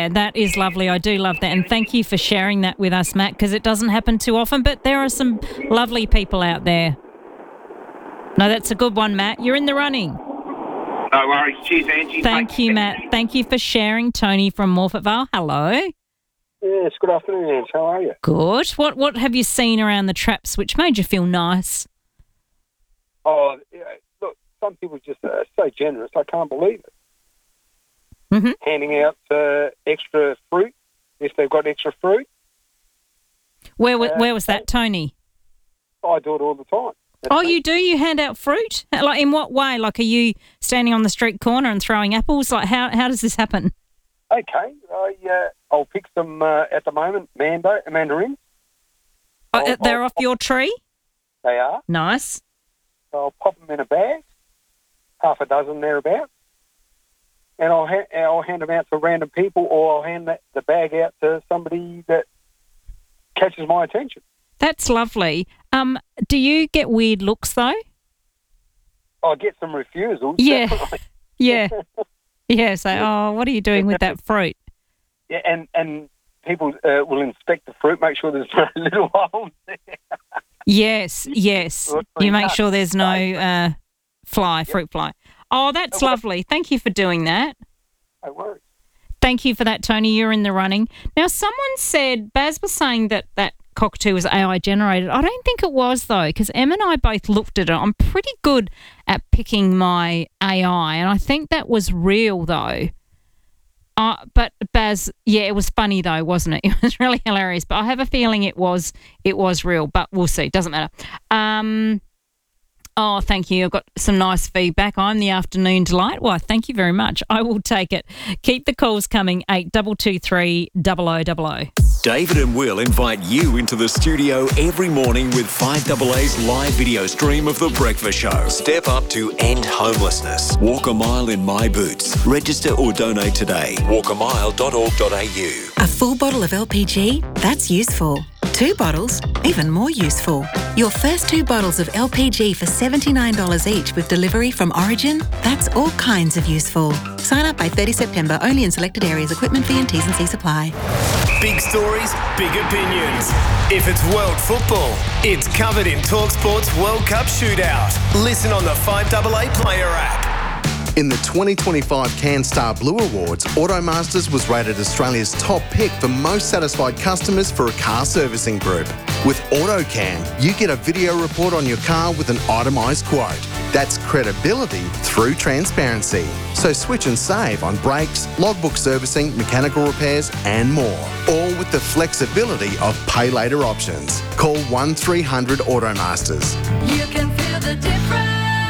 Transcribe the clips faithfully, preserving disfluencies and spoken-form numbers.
Yeah, that is lovely. I do love that. And thank you for sharing that with us, Matt, because it doesn't happen too often, but there are some lovely people out there. No, that's a good one, Matt. You're in the running. No worries. Cheers, Angie. Thank you, Matt. Thank you for sharing. Tony from Morphettvale. Hello. Yes, good afternoon, Ange. How are you? Good. What What have you seen around the traps which made you feel nice? Oh, yeah, look, some people just are so generous. I can't believe it. Mm-hmm. Handing out uh, extra fruit if they've got extra fruit. Where Uh, Where was that, Tony? I do it all the time. That's Oh, me. you do? You hand out fruit? Like, in what way? Like, are you standing on the street corner and throwing apples? Like, how how does this happen? Okay, I, uh, I'll pick some uh, at the moment, mando, mandarins. Oh, I'll- they're I'll- off your tree? They are. Nice. I'll pop them in a bag, half a dozen thereabouts, and I'll, ha- I'll hand them out to random people, or I'll hand that, the bag out to somebody that catches my attention. That's lovely. Um, do you get weird looks, though? I'll get some refusals. Yeah. definitely. Yeah. Yeah, say, oh, what are you doing with that fruit? Yeah, and, and people uh, will inspect the fruit, make sure there's no little holes there. Yes, yes. Well, You make nuts. sure there's no uh, fly, fruit fly. Oh, that's Okay. lovely. Thank you for doing that. No worries. Thank you for that, Tony. You're in the running. Now, someone said, Baz was saying that that cockatoo was A I generated. I don't think it was, though, because Em and I both looked at it. I'm pretty good at picking my A I, and I think that was real, though. Uh, but Baz, yeah, it was funny though, wasn't it? It was really hilarious. But I have a feeling it was it was real. But we'll see. Doesn't matter. Um, oh, thank you. I've got some nice feedback. I'm the afternoon delight. Well, thank you very much. I will take it. Keep the calls coming. Eight double two three double o double o. David and Will invite you into the studio every morning with five A A's live video stream of The Breakfast Show. Step up to end homelessness. Walk a mile in my boots. Register or donate today. walk a mile dot org dot a u. A full bottle of L P G? That's useful. Two bottles? Even more useful. Your first two bottles of L P G for seventy-nine dollars each with delivery from Origin? That's all kinds of useful. Sign up by thirtieth September, only in selected areas. Equipment fee and T's and C's apply. Big stories, big opinions. If it's world football, it's covered in TalkSport's World Cup Shootout. Listen on the five A A Player app. In the twenty twenty-five CanStar Blue Awards, Automasters was rated Australia's top pick for most satisfied customers for a car servicing group. With AutoCan, you get a video report on your car with an itemised quote. That's credibility through transparency. So switch and save on brakes, logbook servicing, mechanical repairs and more. All with the flexibility of pay later options. Call one three hundred Automasters. You can feel the difference.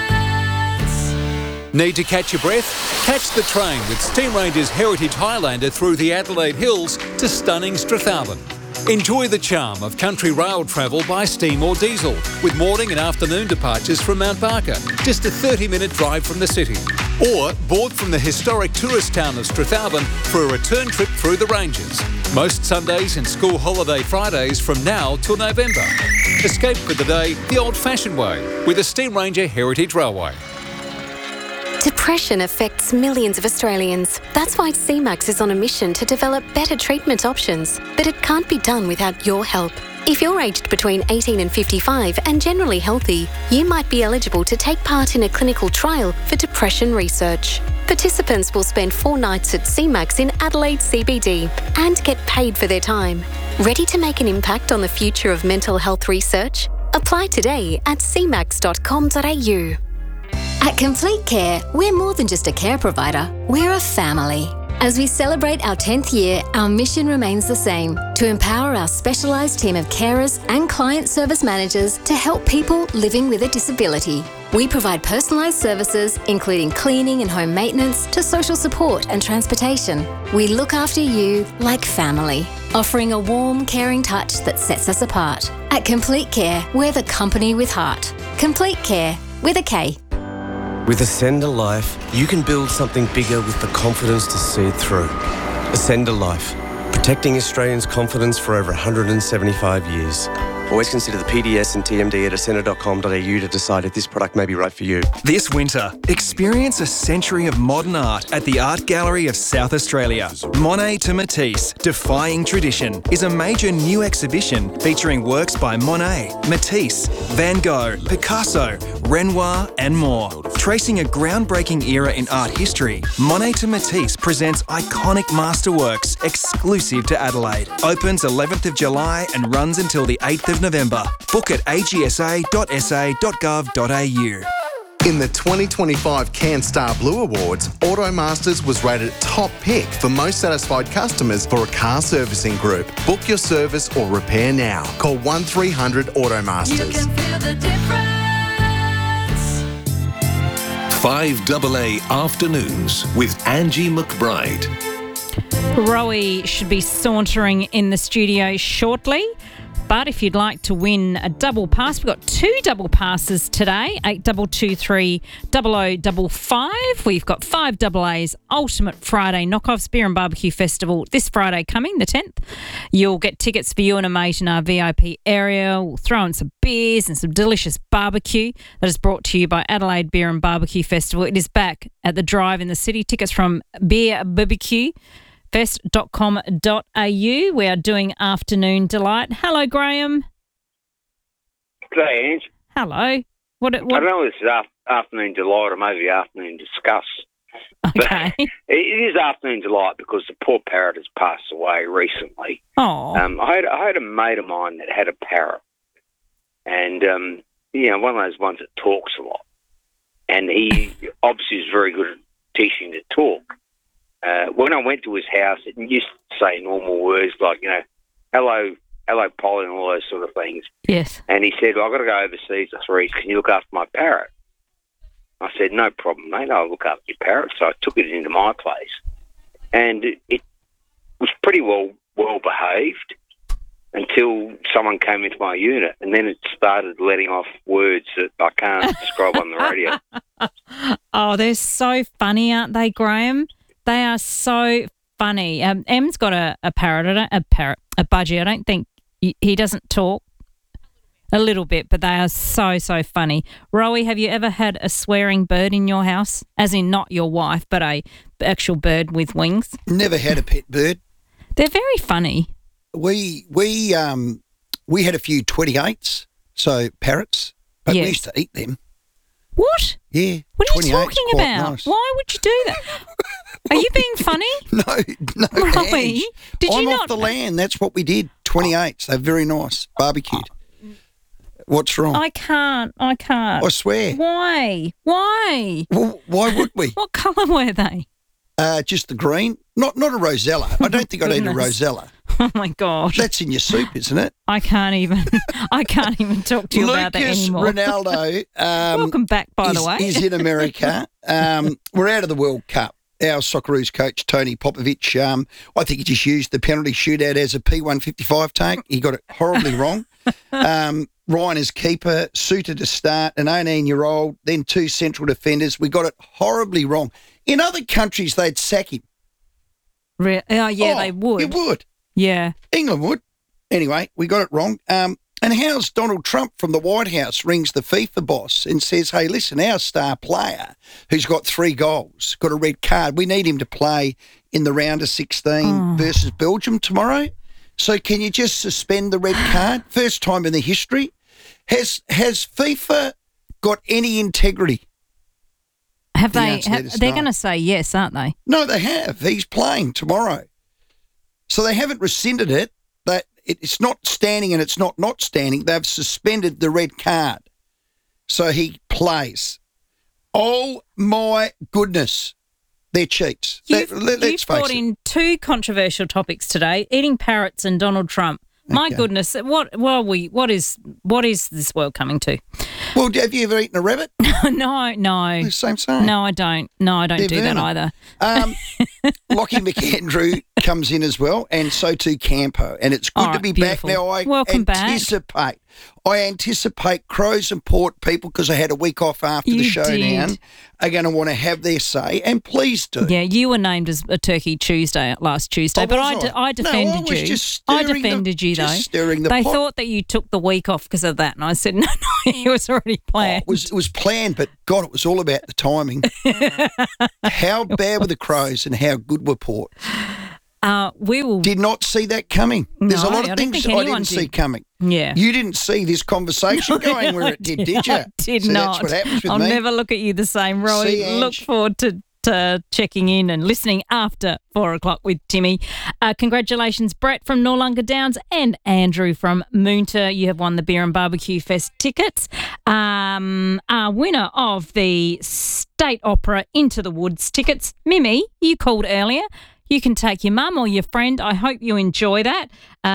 Need to catch your breath? Catch the train with Steam Ranger's Heritage Highlander through the Adelaide Hills to stunning Strathalbyn. Enjoy the charm of country rail travel by steam or diesel, with morning and afternoon departures from Mount Barker, just a thirty minute drive from the city. Or board from the historic tourist town of Strathalbyn for a return trip through the ranges. Most Sundays and school holiday Fridays from now till November. Escape for the day the old-fashioned way with the Steam Ranger Heritage Railway. Depression affects millions of Australians. That's why C MAX is on a mission to develop better treatment options. But it can't be done without your help. If you're aged between eighteen and fifty-five and generally healthy, you might be eligible to take part in a clinical trial for depression research. Participants will spend four nights at C MAX in Adelaide C B D and get paid for their time. Ready to make an impact on the future of mental health research? Apply today at c max dot com dot a u. At Complete Care, we're more than just a care provider, we're a family. As we celebrate our tenth year, our mission remains the same, to empower our specialised team of carers and client service managers to help people living with a disability. We provide personalised services, including cleaning and home maintenance, to social support and transportation. We look after you like family, offering a warm, caring touch that sets us apart. At Complete Care, we're the company with heart. Complete Care, with a K. With Ascender Life, you can build something bigger with the confidence to see it through. Ascender Life, protecting Australians' confidence for over one hundred seventy-five years. Always consider the P D S and T M D at ascender dot com dot a u to decide if this product may be right for you. This winter, experience a century of modern art at the Art Gallery of South Australia. Monet to Matisse, Defying Tradition, is a major new exhibition featuring works by Monet, Matisse, Van Gogh, Picasso, Renoir and more. Tracing a groundbreaking era in art history, Monet to Matisse presents iconic masterworks exclusive to Adelaide. Opens eleventh of July and runs until the eighth of November. Book at a g s a dot s a dot gov dot a u. In the twenty twenty-five CanStar Blue Awards, Automasters was rated top pick for most satisfied customers for a car servicing group. Book your service or repair now. Call one three hundred Automasters. You can feel the difference. five double A Afternoons with Angie McBride. Rowie should be sauntering in the studio shortly. But if you'd like to win a double pass, we've got two double passes today, eight two two three, zero zero five five. We've got five double A's Ultimate Friday Knockoffs Beer and Barbecue Festival this Friday coming, the tenth. You'll get tickets for you and a mate in our V I P area. We'll throw in some beers and some delicious barbecue that is brought to you by Adelaide Beer and Barbecue Festival. It is back at the Drive in the city. Tickets from Beer Barbecue. fest dot com dot a u. We are doing Afternoon Delight. Hello, Graham. G'day, Ange. Hello. What? I what? don't know if it's af- Afternoon Delight or maybe Afternoon Discuss. Okay. But it is Afternoon Delight because the poor parrot has passed away recently. Oh. Um, I had I had a mate of mine that had a parrot, and um, you know, one of those ones that talks a lot, and he obviously is very good at teaching to talk. Uh, when I went to his house, it used to say normal words like, you know, hello, hello, Polly, and all those sort of things. Yes. And he said, well, I've got to go overseas for three weeks. Can you look after my parrot? I said, no problem, mate. I'll look after your parrot. So I took it into my place. And it, it was pretty well well behaved until someone came into my unit, and then it started letting off words that I can't describe on the radio. Oh, they're so funny, aren't they, Graham? They are so funny. Um, Em's got a, a parrot, I don't, a parrot, a budgie. I don't think he, he doesn't talk a little bit, but they are so, so funny. Rowie, have you ever had a swearing bird in your house? As in not your wife, but a actual bird with wings? Never had a pet bird. They're very funny. We we um we had a few twenty-eights, so parrots, but Yes. we used to eat them. What? Yeah. What are you twenty-eight's talking quite about? nice. Why would you do that? Are you being funny? No, no. Rowie, Ange. did you I'm not? off the land. That's what we did. twenty-eights. They're very nice. Barbecued. What's wrong? I can't. I can't. I swear. Why? Why? Well, why would we? What colour were they? Uh, just the green. Not not a rosella. I don't think I'd eat a Goodness. rosella. Oh my gosh. That's in your soup, isn't it? I can't even. I can't even talk to you about that Lucas anymore. Ronaldo. Um, Welcome back, by is, the way. is in America. Um, we're out of the World Cup. Our Socceroos coach, Tony Popovich, um, I think he just used the penalty shootout as a P one fifty-five take. He got it horribly wrong. Um, Ryan is keeper, Suter to start, an eighteen-year-old, then two central defenders. We got it horribly wrong. In other countries, they'd sack him. Re- oh, yeah, Oh, they would. It would. Yeah. England would. Anyway, we got it wrong. Um, and how's Donald Trump from the White House rings the FIFA boss and says, hey, listen, our star player who's got three goals, got a red card, we need him to play in the round of sixteen Oh. versus Belgium tomorrow. So can you just suspend the red card? First time in the history. Has has FIFA got any integrity? Have The they? answer Ha- is they're no. going to say yes, aren't they? No, they have. He's playing tomorrow. So they haven't rescinded it. That it's not standing and it's not not standing. They've suspended the red card. So he plays. Oh, my goodness. They're cheats. You've, Let, let, you've let's brought face it. in two controversial topics today: eating parrots and Donald Trump. My Okay. goodness, what? What are we? What is? What is this world coming to? Well, have you ever eaten a rabbit? no, no. Same, same. No, I don't. No, I don't They're do that vermin. either. Um, Lockie McAndrew comes in as well, and so too Campo. And it's good All to right, be beautiful. back now. I Welcome back. anticipate. I anticipate Crows and Port people, because I had a week off after You the showdown, did. are going to want to have their say, and please do. Yeah, you were named as a Turkey Tuesday last Tuesday, Oh, but was I, I? de- I No, I defended was you. just I stirring the- defended you though. just stirring the they pot. thought that you took the week off because of that, and I said no, no, it was already planned. It was, it was planned, but God, it was all about the timing. How bad were the Crows and how good were Port? Uh, we will. Did not see that coming. There's No, a lot I of don't things think I anyone didn't see did. coming. Yeah. You didn't see this conversation going where I it did, did you? I did so not. That's what happens with I'll me. never look at you the same, Roy. See, Ange? Look forward to, to checking in and listening after four o'clock with Timmy. Uh, congratulations, Brett from Noarlunga Downs and Andrew from Moonta. You have won the Beer and Barbecue Fest tickets. Um, our winner of the State Opera Into the Woods tickets, Mimi, you called earlier. You can take your mum or your friend. I hope you enjoy that.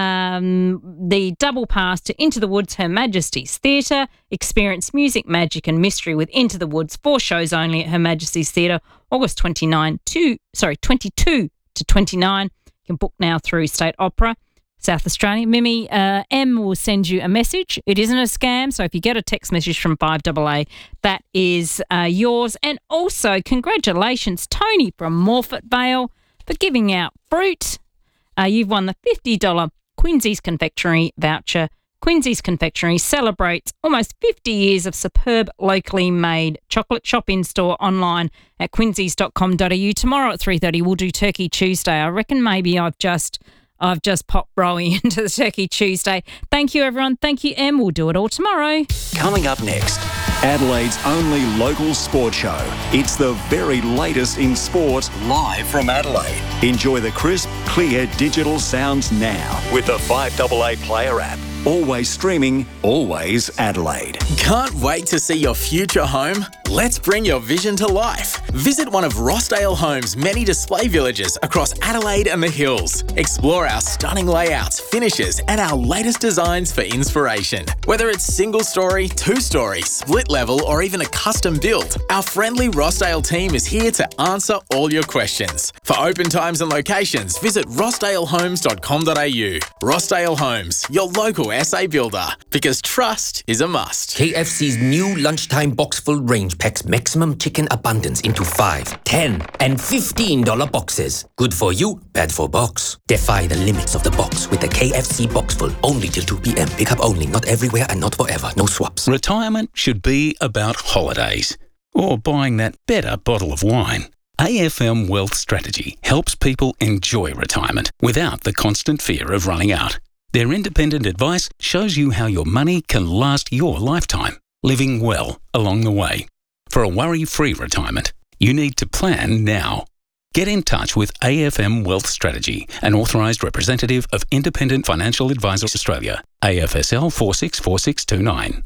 Um, the double pass to Into the Woods, Her Majesty's Theatre. Experience music, magic and mystery with Into the Woods. Four shows only at Her Majesty's Theatre, August twenty-ninth to, sorry, twenty-two to twenty-nine. You can book now through State Opera, South Australia. Mimi, uh, M will send you a message. It isn't a scam, so if you get a text message from five A A, that is uh, yours. And also, congratulations, Tony from Morfett Vale, for giving out fruit. Uh, you've won the fifty dollars Quincy's Confectionery voucher. Quincy's Confectionery celebrates almost fifty years of superb locally made chocolate. Shop in store online at quincy's dot com dot a u. Tomorrow at three thirty we'll do Turkey Tuesday. I reckon maybe I've just I've just popped Rowie into the Turkey Tuesday. Thank you, everyone. Thank you, Em. We'll do it all tomorrow. Coming up next, Adelaide's only local sport show. It's the very latest in sport, live from Adelaide. Enjoy the crisp, clear digital sounds now with the five A A Player app. Always streaming, always Adelaide. Can't wait to see your future home? Let's bring your vision to life. Visit one of Rossdale Homes' many display villages across Adelaide and the Hills. Explore our stunning layouts, finishes, and our latest designs for inspiration. Whether it's single story, two story, split level, or even a custom build, our friendly Rossdale team is here to answer all your questions. For open times and locations, visit rossdale homes dot com dot a u. Rossdale Homes, your local S A builder, because trust is a must. K F C's new lunchtime box full range packs maximum chicken abundance into five, ten, and fifteen dollar boxes. Good for you, bad for box. Defy the limits of the box with the K F C box full, only till two p.m. Pick up only, not everywhere and not forever. No swaps. Retirement should be about holidays or buying that better bottle of wine. A F M Wealth Strategy helps people enjoy retirement without the constant fear of running out. Their independent advice shows you how your money can last your lifetime, living well along the way. For a worry-free retirement, you need to plan now. Get in touch with A F M Wealth Strategy, an authorised representative of Independent Financial Advisors Australia, A F S L four six four six two nine.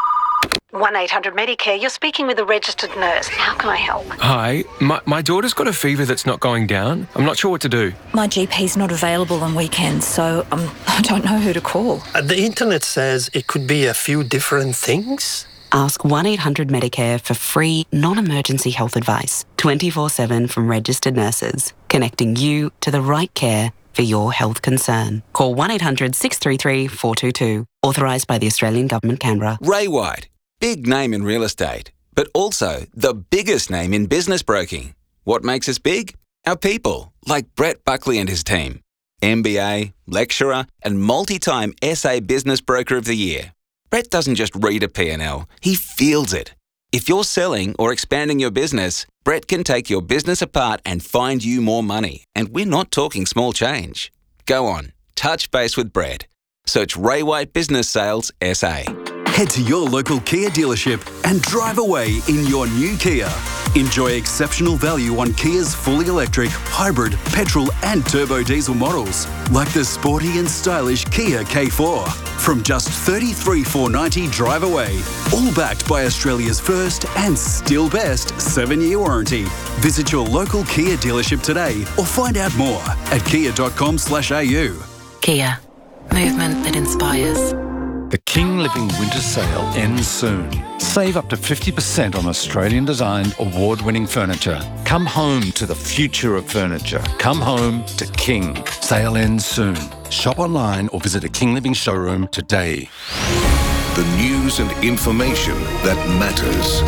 one eight hundred Medicare, you're speaking with a registered nurse. How can I help? Hi, my, my daughter's got a fever that's not going down. I'm not sure what to do. My G P's not available on weekends, so um, I don't know who to call. Uh, the internet says it could be a few different things. Ask one eight hundred Medicare for free, non-emergency health advice, twenty-four seven from registered nurses, connecting you to the right care for your health concern. Call one eight hundred six three three four two two. Authorised by the Australian Government, Canberra. Ray White, big name in real estate, but also the biggest name in business broking. What makes us big? Our people, like Brett Buckley and his team. M B A, lecturer, and multi-time S A Business Broker of the Year. Brett doesn't just read a P and L, he feels it. If you're selling or expanding your business, Brett can take your business apart and find you more money. And we're not talking small change. Go on, touch base with Brett. Search Ray White Business Sales S A. Head to your local Kia dealership and drive away in your new Kia. Enjoy exceptional value on Kia's fully electric, hybrid, petrol and turbo diesel models, like the sporty and stylish Kia K four. From just thirty-three thousand four hundred ninety dollars drive away, all backed by Australia's first and still best seven-year warranty. Visit your local Kia dealership today or find out more at kia dot com slash a u. Kia. Movement that inspires. The King Living Winter Sale ends soon. Save up to fifty percent on Australian-designed, award-winning furniture. Come home to the future of furniture. Come home to King. Sale ends soon. Shop online or visit a King Living showroom today. The news and information that matters.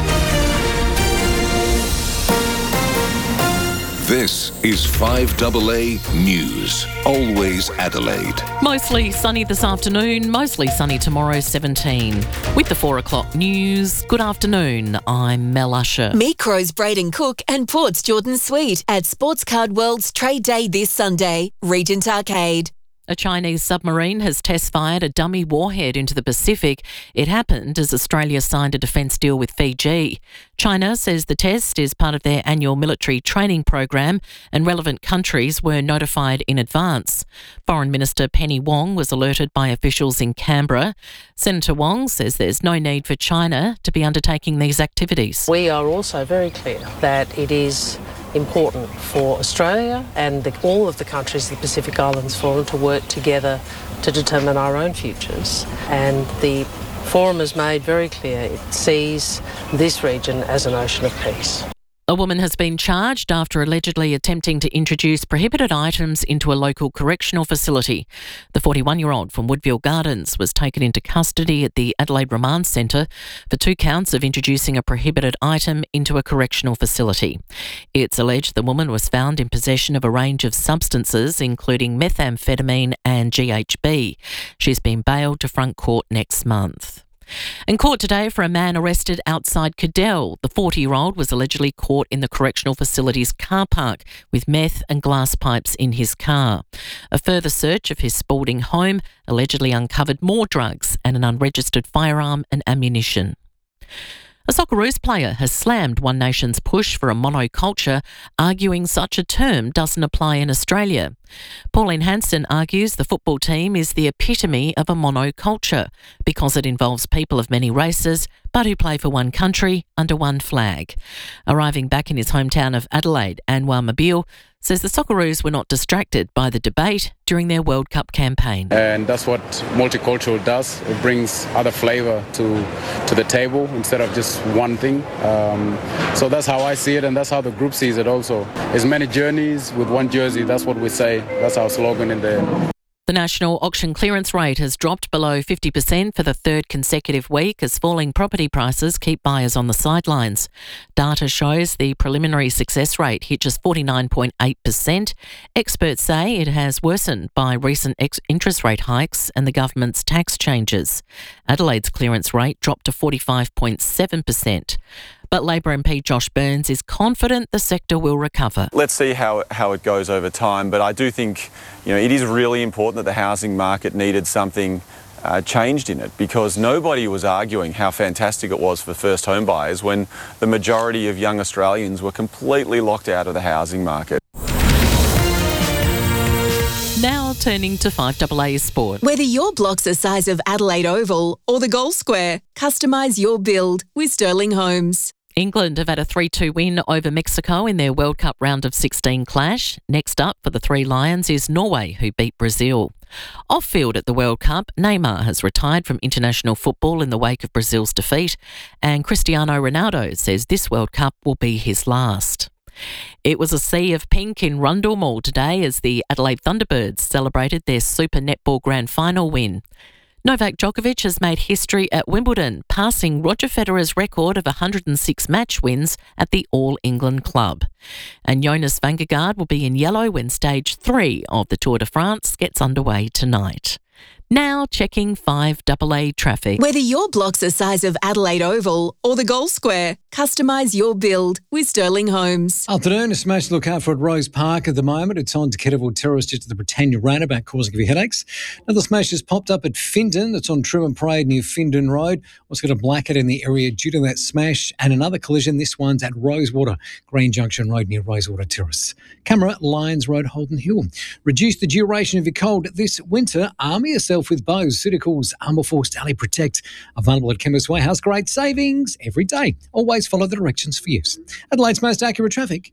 This is five A A News. Always Adelaide. Mostly sunny this afternoon, mostly sunny tomorrow, seventeen. With the four o'clock news, good afternoon, I'm Mel Usher. Meet Crows Braden Cook and Port's Jordan Sweet at Sports Card World's Trade Day this Sunday, Regent Arcade. A Chinese submarine has test-fired a dummy warhead into the Pacific. It happened as Australia signed a defence deal with Fiji. China says the test is part of their annual military training program and relevant countries were notified in advance. Foreign Minister Penny Wong was alerted by officials in Canberra. Senator Wong says there's no need for China to be undertaking these activities. We are also very clear that it is important for Australia and the, all of the countries of the Pacific Islands Forum to work together to determine our own futures. And the Forum has made very clear it sees this region as an ocean of peace. A woman has been charged after allegedly attempting to introduce prohibited items into a local correctional facility. The forty-one-year-old from Woodville Gardens was taken into custody at the Adelaide Remand Centre for two counts of introducing a prohibited item into a correctional facility. It's alleged the woman was found in possession of a range of substances, including methamphetamine and G H B. She's been bailed to front court next month. In court today for a man arrested outside Cadell. The forty-year-old was allegedly caught in the correctional facility's car park with meth and glass pipes in his car. A further search of his Spalding home allegedly uncovered more drugs and an unregistered firearm and ammunition. A Socceroos player has slammed One Nation's push for a monoculture, arguing such a term doesn't apply in Australia. Pauline Hanson argues the football team is the epitome of a monoculture because it involves people of many races but who play for one country under one flag. Arriving back in his hometown of Adelaide, Anwar Mobile says the Socceroos were not distracted by the debate during their World Cup campaign. And that's what multicultural does. It brings other flavour to to the table instead of just one thing. Um, so that's how I see it, and that's how the group sees it also. There's many journeys with one jersey. That's what we say. That's our slogan in there. The national auction clearance rate has dropped below fifty percent for the third consecutive week as falling property prices keep buyers on the sidelines. Data shows the preliminary success rate hit just forty-nine point eight percent. Experts say it has worsened by recent ex- interest rate hikes and the government's tax changes. Adelaide's clearance rate dropped to forty-five point seven percent. But Labor M P Josh Burns is confident the sector will recover. Let's see how, how it goes over time, but I do think, you know, it is really important that the housing market needed something uh, changed in it, because nobody was arguing how fantastic it was for first home buyers when the majority of young Australians were completely locked out of the housing market. Now turning to five A A Sport. Whether your block's the size of Adelaide Oval or the goal square, customise your build with Sterling Homes. England have had a three two win over Mexico in their World Cup round of sixteen clash. Next up for the Three Lions is Norway, who beat Brazil. Off-field at the World Cup, Neymar has retired from international football in the wake of Brazil's defeat, and Cristiano Ronaldo says this World Cup will be his last. It was a sea of pink in Rundle Mall today as the Adelaide Thunderbirds celebrated their Super Netball Grand Final win. Novak Djokovic has made history at Wimbledon, passing Roger Federer's record of one hundred six match wins at the All England Club. And Jonas Vingegaard will be in yellow when stage three of the Tour de France gets underway tonight. Now checking five A A traffic. Whether your block's the size of Adelaide Oval or the goal square, customise your build with Sterling Homes. Afternoon, a smash look out for at Rose Park at the moment. It's on to Kettleville Terrace due to the Britannia roundabout causing a few headaches. Another smash has popped up at Findon. It's on Truman Parade near Findon Road. Also got a blackout in the area due to that smash, and another collision. This one's at Rosewater, Green Junction Road near Rosewater Terrace. Camera, Lyons Road, Holden Hill. Reduce the duration of your cold this winter. Arm yourself with Bose Pharmaceuticals Armour Force Daily Protect. Available at Chemist Warehouse. Great savings every day. Always follow the directions for use. Adelaide's most accurate traffic.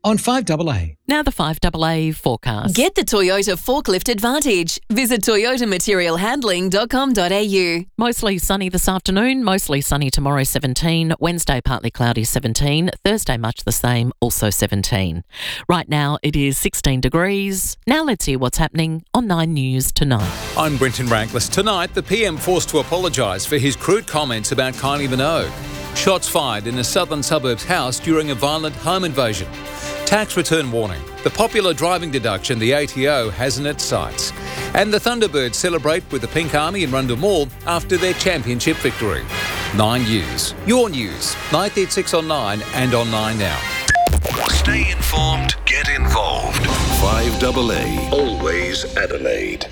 on five double A. Now the five double A forecast. Get the Toyota Forklift Advantage. Visit toyota material handling dot com dot a u. Mostly sunny this afternoon, mostly sunny tomorrow, seventeen. Wednesday, partly cloudy, seventeen. Thursday, much the same, also seventeen. Right now, it is sixteen degrees. Now let's hear what's happening on Nine News tonight. I'm Brenton Rankless. Tonight, the P M forced to apologise for his crude comments about Kylie Minogue. Shots fired in a southern suburbs house during a violent home invasion. Tax return warning. The popular driving deduction the A T O has in its sights. And the Thunderbirds celebrate with the Pink Army in Rundle Mall after their championship victory. Nine News. Your news. nine thirty-six on Nine and on Nine now. Stay informed, get involved. five double A, always Adelaide.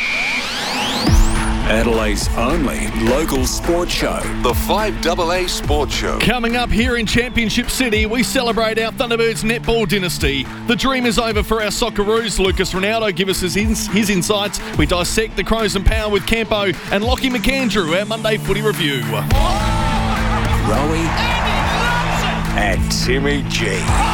Adelaide's only local sports show. The five double A Sports Show. Coming up here in Championship City, we celebrate our Thunderbirds netball dynasty. The dream is over for our Socceroos. Lucas Ronaldo gives us his, ins- his insights. We dissect the Crows and Power with Campo and Lockie McAndrew, our Monday footy review. Rowie and Timmy G.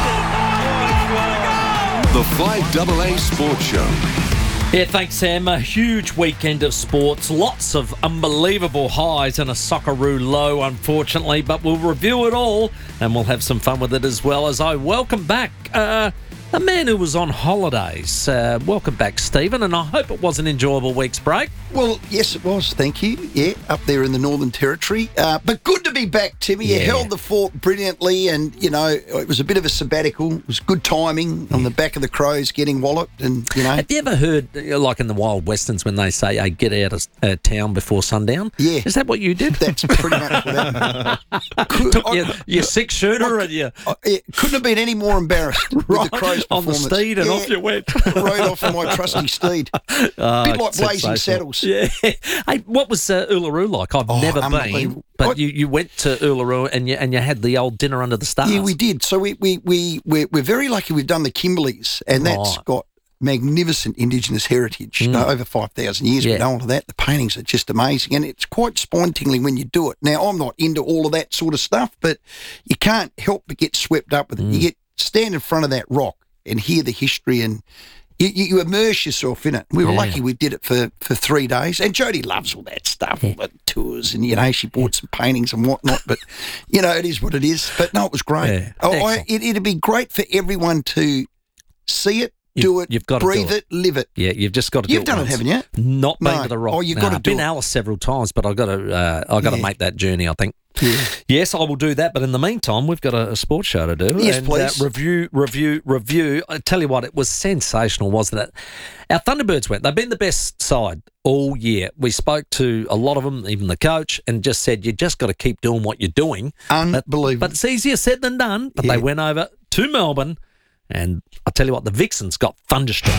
The five double A Sports Show. Yeah, thanks, Sam. A huge weekend of sports. Lots of unbelievable highs and a Socceroo low, unfortunately. But we'll review it all and we'll have some fun with it as well as I welcome back uh, a man who was on holidays. Uh, welcome back, Stephen, and I hope it was an enjoyable week's break. Well, yes, it was. Thank you. Yeah, up there in the Northern Territory. Uh, but good to be back, Timmy. You Yeah. held the fort brilliantly, and, you know, it was a bit of a sabbatical. It was good timing on the back of the Crows getting walloped, and, you know. Have you ever heard, uh, like in the Wild Westerns, when they say, hey, get out of uh, town before sundown? Yeah. Is that what you did? That's pretty much what happened. Took your, your six-shooter and you... It couldn't have been any more embarrassed with the Crows' on the performance. steed and Yeah. off you went. Rode off on my trusty steed. Oh, bit like Blazing sensational. Saddles. Yeah. Hey, what was uh, Uluru like? I've Oh, never been, unbelievable. but you, you went to Uluru and you and you had the old dinner under the stars. Yeah, we did. So we we we we're, we're very lucky. We've done the Kimberleys, and that's Right. got magnificent Indigenous heritage. Mm. Uh, over five thousand years Yeah. we know all of that. The paintings are just amazing, and it's quite spine-tingling when you do it. Now, I'm not into all of that sort of stuff, but you can't help but get swept up with it. Mm. You get stand in front of that rock and hear the history, and you, you, you immerse yourself in it. We were Yeah. lucky we did it for, for three days, and Jodie loves all that stuff, all the tours, and, you know, she bought some paintings and whatnot, but, you know, it is what it is. But, no, it was great. Yeah. Oh, I, Excellent. it, it'd be great for everyone to see it, do it, You've got to breathe do it. live it. Yeah, you've just got to. You've do it done it, once. haven't you? Not been No. to the rock. Oh, you've No, got to I've do been it. Alice several times, but I've got to. Uh, I've got to Yeah. make that journey. I think. Yeah. Yes, I will do that. But in the meantime, we've got a, a sports show to do. Yes, and, please. Uh, review, review, review. I tell you what, it was sensational, wasn't it? Our Thunderbirds went. They've been the best side all year. We spoke to a lot of them, even the coach, and just said you just got to keep doing what you're doing. Unbelievable. But, but it's easier said than done. But Yeah. they went over to Melbourne, and I tell you what, the Vixens got thunderstruck.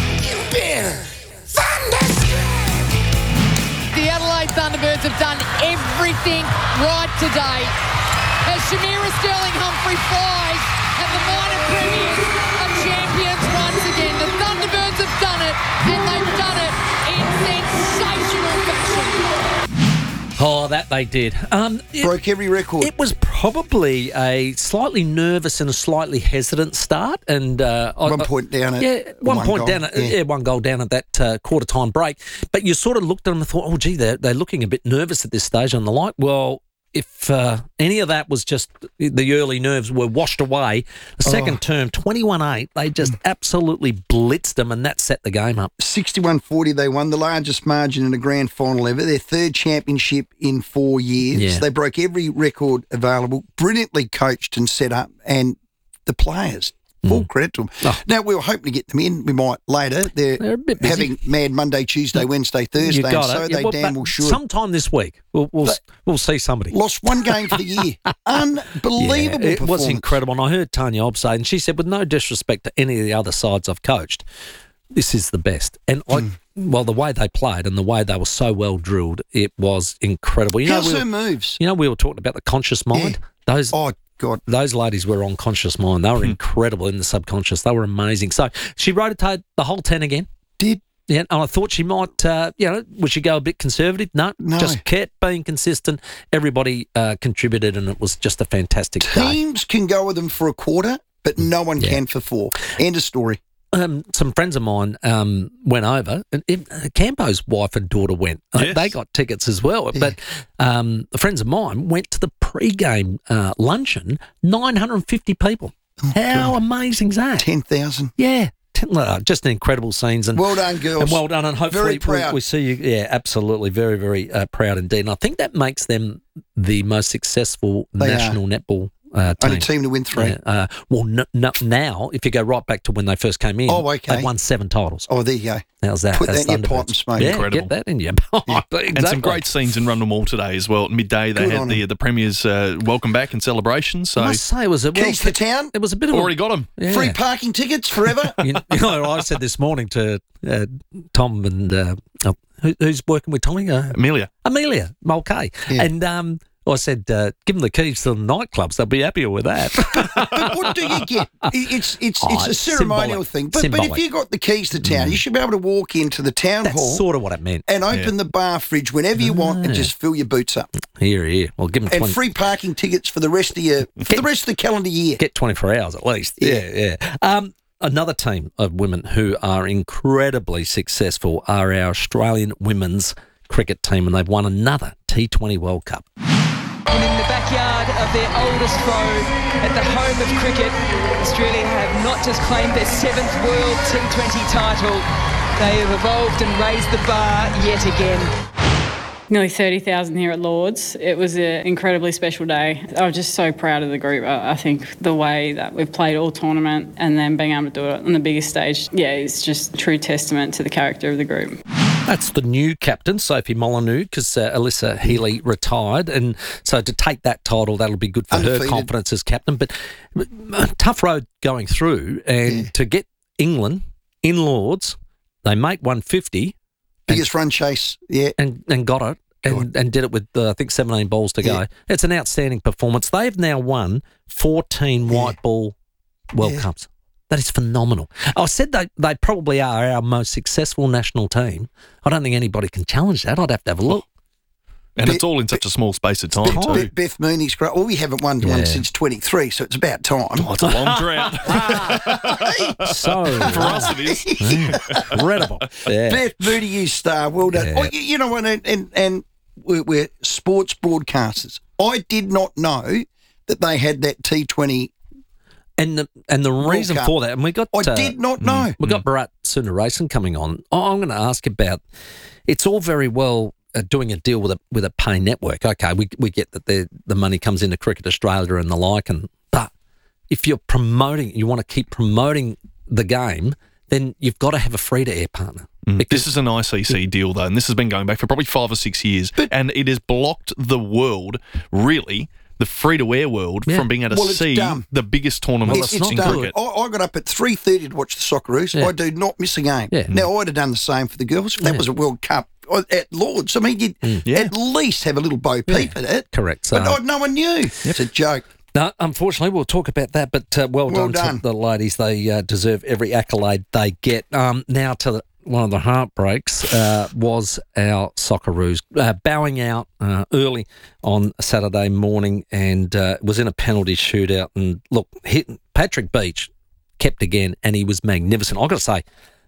The Adelaide Thunderbirds have done everything right today. As Shamira Sterling-Humphrey flies and the minor premiers are champions once again. The Thunderbirds have done it, and they've done it in sensational fashion. Oh, that they did. Um, it, Broke every record. It was probably a slightly nervous and a slightly hesitant start, and uh, I- One I- point down at yeah, one, one point goal, down at yeah. yeah. one goal down at that uh, quarter time break. But you sort of looked at them and thought, oh, gee, they're they're looking a bit nervous at this stage on the light. Well, if uh, any of that was just the early nerves were washed away, the second Oh. term, twenty-one eight, they just absolutely blitzed them, and that set the game up. sixty-one forty they won, the largest margin in a grand final ever, their third championship in four years. Yeah. They broke every record available, brilliantly coached and set up, and the players, full credit to them. Oh. Now, we were hoping to get them in. We might later. They're, They're a bit busy. having mad Monday, Tuesday, Wednesday, Thursday, You got and so it. Yeah, they well, damn but well should. Sometime this week, we'll we'll, But- we'll see somebody. Lost one game for the year. Unbelievable Yeah, it was performance. incredible. And I heard Tanya Obb say, and she said, with no disrespect to any of the other sides I've coached, this is the best. And I, Mm. well, the way they played and the way they were so well drilled, it was incredible. You know, How's we her were, moves? you know, we were talking about the conscious mind. Those, oh God, those ladies were on conscious mind. They were incredible in the subconscious. They were amazing. So she rotated the whole ten again. Did. Yeah, and I thought she might, uh, you know, would she go a bit conservative? No, No. just kept being consistent. Everybody uh, contributed, and it was just a fantastic day. Teams can go with them for a quarter but no one can for four. End of story. Um, some friends of mine um, went over. And it, Campo's wife and daughter went. Uh, Yes. They got tickets as well. But um, friends of mine went to the pre-game uh, luncheon, nine hundred fifty people. How amazing is that? ten thousand. Yeah. Ten, uh, just an incredible scenes. And, Well done, girls. And well done. And hopefully Very proud. We, we see you. Yeah, absolutely. Very, very uh, proud indeed. And I think that makes them the most successful They national netball uh, team. Only team to win three. Yeah, uh, well, n- n- now, if you go right back to when they first came in, Oh, okay. they've won seven titles. Oh, there you go. How's that? Put That's that in your Thunderbirds. pipe and smoke. Yeah, Incredible. get that in your pipe. Exactly. And some great scenes in Rundle Mall today as well. At midday, they Good had on the the Premier's uh, welcome back and celebration. So I must say, it was a well, Keys to town. It was a bit of already a, got them. yeah. Free parking tickets forever. You, you know, I said this morning to uh, Tom and uh, uh, who, who's working with Tommy? Uh, Amelia. Amelia Mulcahy. Yeah. And um, I said, uh, give them the keys to the nightclubs. They'll be happier with that. But what do you get? It's it's Oh, it's a it's ceremonial symbolic. thing. But but Symbolic. if you got the keys to town, you should be able to walk into the town That's hall sort of what it meant. and open the bar fridge whenever you want and just fill your boots up. Here, here. Well, give them And twenty. free parking tickets for the rest of your for the rest of the calendar year. Get twenty-four hours at least. Yeah, yeah. Um, another team of women who are incredibly successful are our Australian women's cricket team, and they've won another T twenty World Cup. And in the backyard of their oldest foe, at the home of cricket, Australia have not just claimed their seventh World T twenty title, they have evolved and raised the bar yet again. Nearly thirty thousand here at Lords. It was an incredibly special day. I was just so proud of the group. I I think the way that we've played all tournament and then being able to do it on the biggest stage, yeah, it's just a true testament to the character of the group. That's the new captain, Sophie Molyneux, because uh, Alyssa Healy retired. And so to take that title, that'll be good for Undefeated. her confidence as captain. But uh, tough road going through. And Yeah. to get England in Lords, they make one fifty Biggest run chase. Yeah. and, and got it. And, and did it with, uh, I think, seventeen balls to go. Yeah. It's an outstanding performance. They've now won fourteen white ball World Yeah. Cups. That is phenomenal. I said they, they probably are our most successful national team. I don't think anybody can challenge that. I'd have to have a look. And Beth- it's all in such a small space of time, Beth, too. Beth, Beth Mooney's great. Well, we haven't won one Yeah. since twenty-three, so it's about time. Oh, it's a long drought. So For us, it is. incredible. Yeah. Beth Mooney, you star. Well done. Yeah. Oh, you, you know what? And, and, and we're, we're sports broadcasters. I did not know that they had that T twenty. And the and the reason Cup. for that, and we got I uh, did not know. we got Bharat Sundaresan coming on. Oh, I'm going to ask about. It's all very well uh, doing a deal with a with a pay network. Okay, we we get that the the money comes into Cricket Australia and the like, and but if you're promoting, you want to keep promoting the game, then you've got to have a free to air partner. This is an I C C deal, though, and this has been going back for probably five or six years, and it has blocked the world, really, the free-to-air world, Yeah. from being able to Well, it's see dumb. the biggest tournament It's, it's in done. cricket. I, I got up at three thirty to watch the Socceroos. Yeah. I do not miss a game. Yeah. Now, I'd have done the same for the girls if that Yeah. was a World Cup uh, at Lords. I mean, you'd Yeah. at least have a little bo peep at it. Correct. So, But I, no one knew. It's a joke. no, unfortunately, we'll talk about that. But uh, well, Well done, done. to the ladies. They uh, deserve every accolade they get. Um, now to the, one of the heartbreaks uh, was our Socceroos uh, bowing out uh, early on Saturday morning, and uh, was in a penalty shootout. And look, hit, Patrick Beach kept again, and he was magnificent. I've got to say,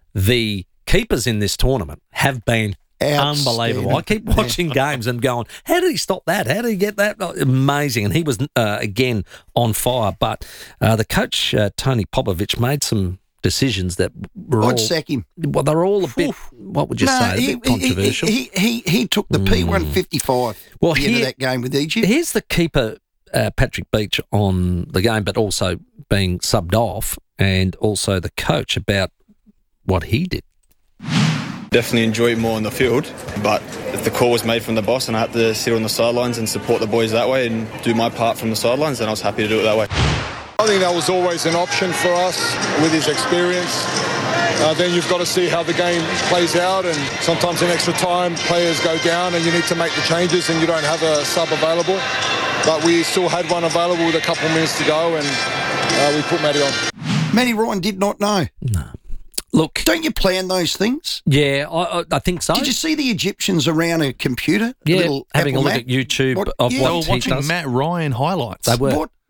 the keepers in this tournament have been unbelievable. I keep watching games and going, how did he stop that? How did he get that? Oh, amazing. And he was, uh, again, on fire. But uh, the coach, uh, Tony Popovich, made some decisions that were I'd all... sack him. Well, they're all a bit, what would you No, say, a he, bit controversial. He, he, he, he took the P one fifty-five Well, at the end of here- that game with Egypt. Here's the keeper, uh, Patrick Beach, on the game, but also being subbed off, and also the coach about what he did. Definitely enjoy it more on the field, but if the call was made from the boss and I had to sit on the sidelines and support the boys that way and do my part from the sidelines, then I was happy to do it that way. I think that was always an option for us with his experience. Uh, then you've got to see how the game plays out, and sometimes in extra time players go down and you need to make the changes and you don't have a sub available. But we still had one available with a couple of minutes to go, and uh, we put Matty on. Matty Ryan did not know. No. Look, don't you plan those things? Yeah, I, I, I think so. Did you see the Egyptians around a computer? Yeah, little having Apple a look Mac? at YouTube What- of yeah. what They were he watching does. Matt Ryan highlights. They were. What?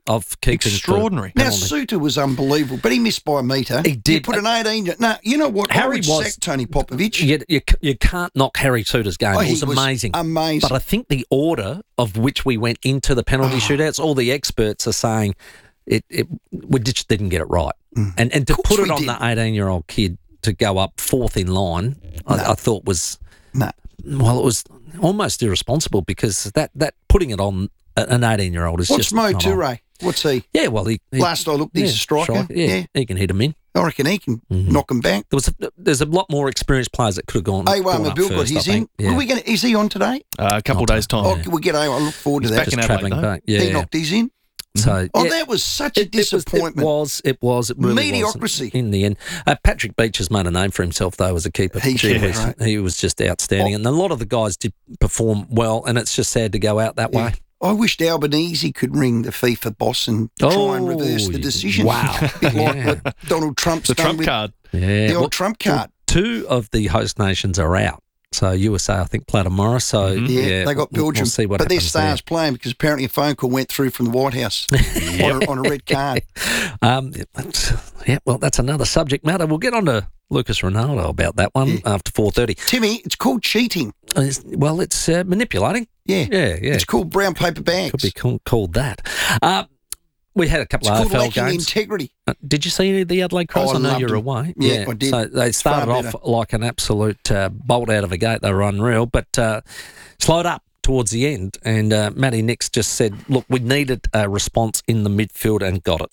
of keeping Extraordinary. Now, Suter was unbelievable, but he missed by a metre. He did. He put an eighteen... No, you know what? Harry I would was- sack Tony Popovich. You, you, you can't knock Harry Suter's game. Oh, it he was was amazing. amazing. But I think the order of which we went into the penalty shootouts, all the experts are saying it, it we just didn't get it right. Mm. And and to put we it on didn't. the eighteen-year-old kid to go up fourth in line, I, I thought was... No. Well, it was almost irresponsible because that, that putting it on an eighteen-year-old is What's just Mo not on. Toure? What's he? Yeah, well, he, he Last I looked, he's yeah, a striker. yeah, Yeah. he can hit him in. I reckon he can knock him back. There was a, there's a lot more experienced players that could have gone. Awa gone up Mabil got first, his I in. think. Yeah. Are we gonna, is he on today? Uh, a couple of days' time. Oh, we'll get Awa. I look forward He's to that. back in Just Adelaide, travelling though. back. Yeah, He yeah. knocked his in. So Oh, yeah, that was such a it, it was, disappointment. it was. It was. It really Mediocrity. wasn't in the end. Uh, Patrick Beach has made a name for himself though as a keeper. He Gee should, whiz, right? He was just outstanding, and a lot of the guys did perform well. And it's just sad to go out that way. I wished Albanese could ring the FIFA boss and try and reverse the Oh, decision. wow. A bit like Yeah. what Donald Trump's The done Trump with card. Yeah, the old well, Trump card. two of the host nations are out. So U S A, I think, play tomorrow. So Yeah, yeah, they got we'll- Belgium, We'll see what but their happens stars playing because apparently a phone call went through from the White House on, a, on a red card. there. Um, yeah, well, that's another subject matter. We'll get on to Lucas Ronaldo about that one after four thirty. Timmy, it's called cheating. Well, it's uh, manipulating. Yeah, Yeah, yeah. It's called brown paper bags. Could be call, called that. Uh, we had a couple It's of called A F L lacking games. integrity. Uh, did you see any of the Adelaide Crows? Oh, I I know loved you're them. away. Yeah, I did. So they It's started far off better. like an absolute uh, bolt out of the gate. They were unreal, but uh, slowed up towards the end. And uh, Matty Nix just said, look, we needed a response in the midfield and got it.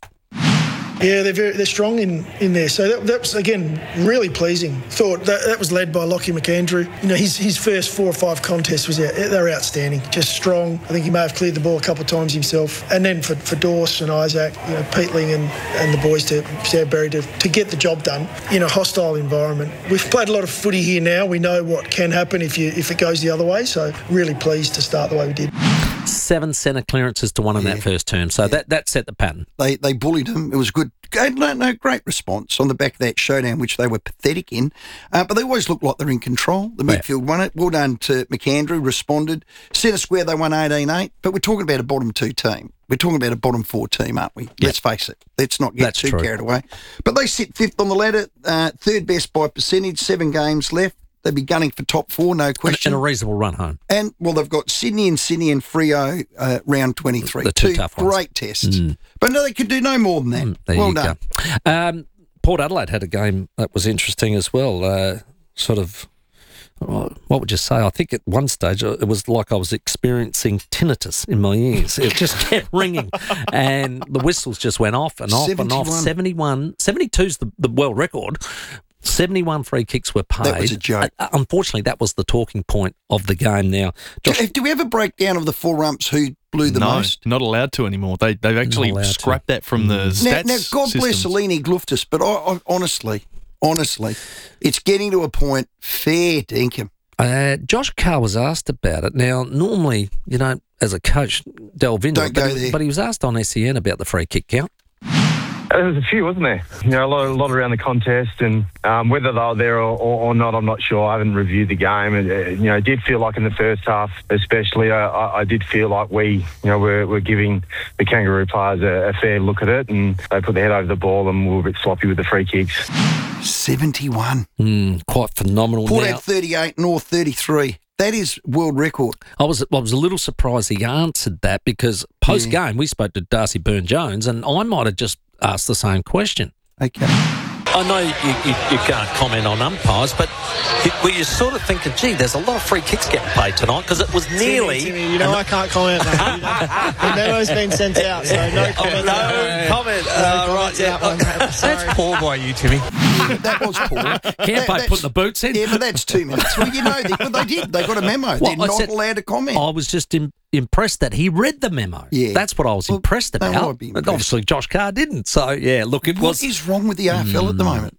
Yeah, they're very, they're strong in, in there. So that, that was, again, really pleasing. Thought that, that was led by Lockie McAndrew. You know, his his first four or five contests was out, they were outstanding, just strong. I think he may have cleared the ball a couple of times himself. And then for, for Dorse and Isaac, you know, Peatling and, and the boys to Sam Berry to, to get the job done in a hostile environment. We've played a lot of footy here now. We know what can happen if you if it goes the other way. So really pleased to start the way we did. Seven centre clearances to one in that first term. So that, that set the pattern. They they bullied him. It was good. No, no, great response on the back of that showdown, which they were pathetic in. Uh, but they always look like they're in control. The midfield won it. Well done to McAndrew, responded. Centre square, they won eighteen eight. But we're talking about a bottom two team. We're talking about a bottom four team, aren't we? Let's face it. Let's not get That's too true. carried away. But they sit fifth on the ladder, uh, third best by percentage, seven games left. They'd be gunning for top four, no And, question. and a reasonable run home. And, well, they've got Sydney and Sydney and Freo uh, round twenty-three. The two tough ones. great tests. Mm. But no, they could do no more than that. There well you done. go. Um, Port Adelaide had a game that was interesting as well. Uh, sort of, what would you say? I think at one stage it was like I was experiencing tinnitus in my ears. It just kept ringing, and the whistles just went off and off and off. seventy-one. seventy-one, seventy-two is the, the world record. seventy-one free kicks were paid. That was a joke. Uh, unfortunately, that was the talking point of the game now. Do, Josh, do we have a breakdown of the four umps who blew the no, most? not allowed to anymore. They, they've actually allowed to. scrapped that from the Now, stats now God bless systems. Alini Gluftus, but I, I, honestly, honestly, it's getting to a point, fair dinkum. Uh, Josh Carr was asked about it. Now, normally, you know, as a coach, delve into Don't it, but, go he, there. but he was asked on S E N about the free kick count. There was a few, wasn't there? You know, a lot, a lot around the contest, and um, whether they were there or, or, or not, I'm not sure. I haven't reviewed the game, and uh, you know, it did feel like in the first half, especially, uh, I, I did feel like we, you know, were, were giving the Kangaroo players a, a fair look at it, and they put their head over the ball, and we were a bit sloppy with the free kicks. seventy-one. Mm, quite phenomenal. Port now, had thirty-eight, North thirty-three. That is world record. I was I was a little surprised he answered that because post game we spoke to Darcy Byrne-Jones, and I might have just asked the same question. Okay. I know you, you, you can't comment on umpires, but you, were you sort of thinking, gee, there's a lot of free kicks getting paid tonight because it was nearly... Timmy, Timmy, you know I can't comment, mate. You know, the memo's been sent out, so no comment. No uh, comment. No Uh, comments right, out one, mate. Sorry. That's poor by you, Timmy. That was poor. Can't That- they put the boots in? Yeah, but that's two minutes. Well, you know, they, but they did. They got a memo. Well, They're I not said- allowed to comment. I was just im- impressed that he read the memo. Yeah. That's what I was impressed no, about. I'd be But impressed. obviously Josh Carr didn't. So, yeah, look, it What was... is wrong with the A F L at the moment?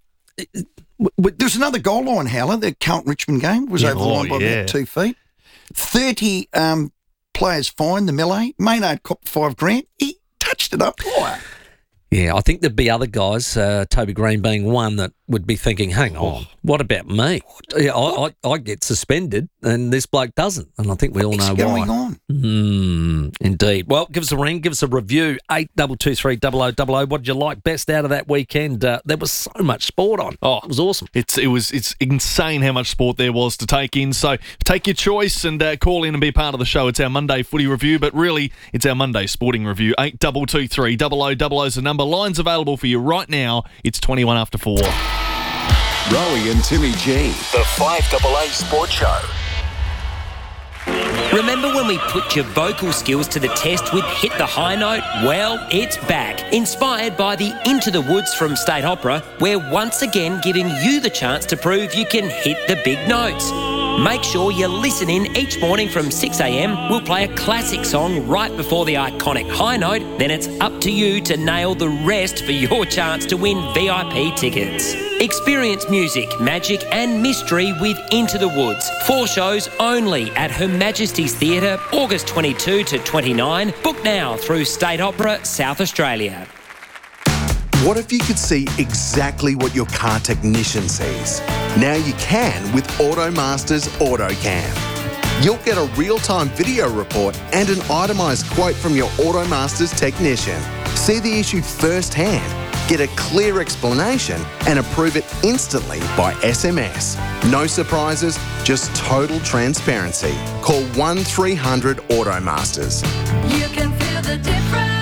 There's another goal line howler. The Carlton Richmond game was Yeah, over the line oh, by yeah. about two feet. thirty um, players fined the melee. Maynard copped five grand. He touched it up. Oh, Yeah, I think there'd be other guys, uh, Toby Green being one, that would be thinking, hang on, what about me? Yeah, I, I, I get suspended and this bloke doesn't. And I think we all know why. What's going on? Mm, indeed. Well, give us a ring, give us a review, eight two two three double oh double oh. What did you like best out of that weekend? Uh, there was so much sport on. Oh, it was awesome. It's it was it's insane how much sport there was to take in. So take your choice and uh, call in and be part of the show. It's our Monday footy review, but really it's our Monday sporting review. eight two two three double oh double oh is the number. Lines available for you right now. It's twenty-one after four. Rowie and Timmy G. The five double A Sports Show. Remember when we put your vocal skills to the test with Hit the High Note? Well, it's back. Inspired by the Into the Woods from State Opera, we're once again giving you the chance to prove you can hit the big notes. Make sure you listen in each morning from six a.m. We'll play a classic song right before the iconic high note. Then it's up to you to nail the rest for your chance to win V I P tickets. Experience music, magic and mystery with Into the Woods. Four shows only at Her Majesty's Theatre, August twenty-second to twenty-ninth. Book now through State Opera, South Australia. What if you could see exactly what your car technician sees? Now you can with AutoMaster's AutoCam. You'll get a real-time video report and an itemised quote from your AutoMaster's technician. See the issue firsthand, get a clear explanation and approve it instantly by S M S. No surprises, just total transparency. Call one three hundred AutoMasters. You can feel the difference.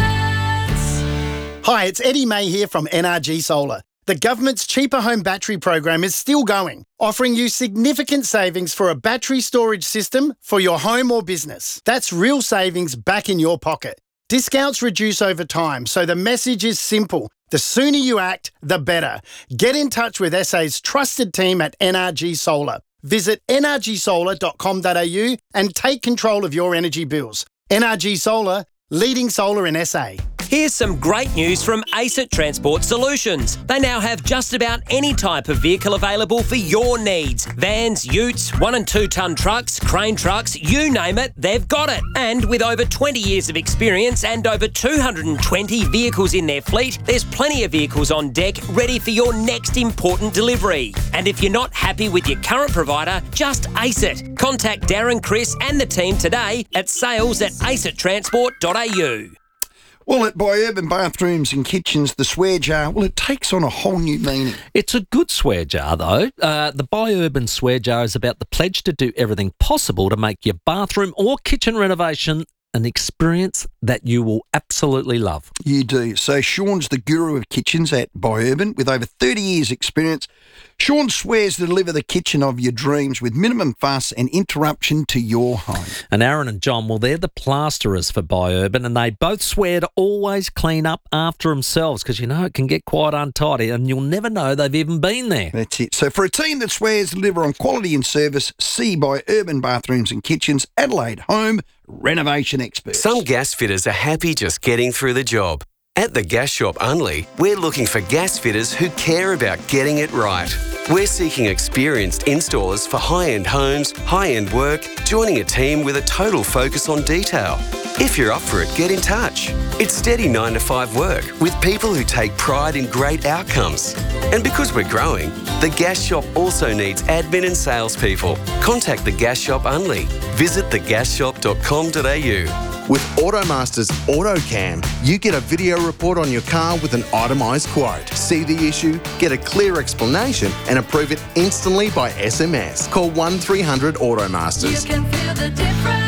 Hi, it's Eddie May here from N R G Solar. The government's cheaper home battery program is still going, offering you significant savings for a battery storage system for your home or business. That's real savings back in your pocket. Discounts reduce over time, so the message is simple. The sooner you act, the better. Get in touch with S A's trusted team at N R G Solar. Visit n r g solar dot com dot a u and take control of your energy bills. N R G Solar, leading solar in S A. Here's some great news from ACET Transport Solutions. They now have just about any type of vehicle available for your needs. Vans, utes, one and two tonne trucks, crane trucks, you name it, they've got it. And with over twenty years of experience and over two hundred twenty vehicles in their fleet, there's plenty of vehicles on deck ready for your next important delivery. And if you're not happy with your current provider, just ACET. Contact Darren, Chris and the team today at sales at acet transport dot a u. Well, at By Urban Bathrooms and Kitchens, the swear jar, well, it takes on a whole new meaning. It's a good swear jar, though. Uh, the By Urban swear jar is about the pledge to do everything possible to make your bathroom or kitchen renovation an experience that you will absolutely love. You do. So Sean's the guru of kitchens at By Urban with over thirty years experience. Sean swears to deliver the kitchen of your dreams with minimum fuss and interruption to your home. And Aaron and John, well, they're the plasterers for By Urban, and they both swear to always clean up after themselves because, you know, it can get quite untidy and you'll never know they've even been there. That's it. So for a team that swears to deliver on quality and service, see By Urban Bathrooms and Kitchens, Adelaide Home Renovation Experts. Some gas fitters are happy just getting through the job. At the Gas Shop Unley, we're looking for gas fitters who care about getting it right. We're seeking experienced installers for high-end homes, high-end work, joining a team with a total focus on detail. If you're up for it, get in touch. It's steady nine to five work with people who take pride in great outcomes. And because we're growing, the Gas Shop also needs admin and salespeople. Contact the Gas Shop Unley. Visit the gas shop dot com dot a u. With AutoMaster's AutoCam, you get a video report on your car with an itemised quote. See the issue, get a clear explanation and approve it instantly by S M S. Call one three hundred AutoMasters. You can feel the difference.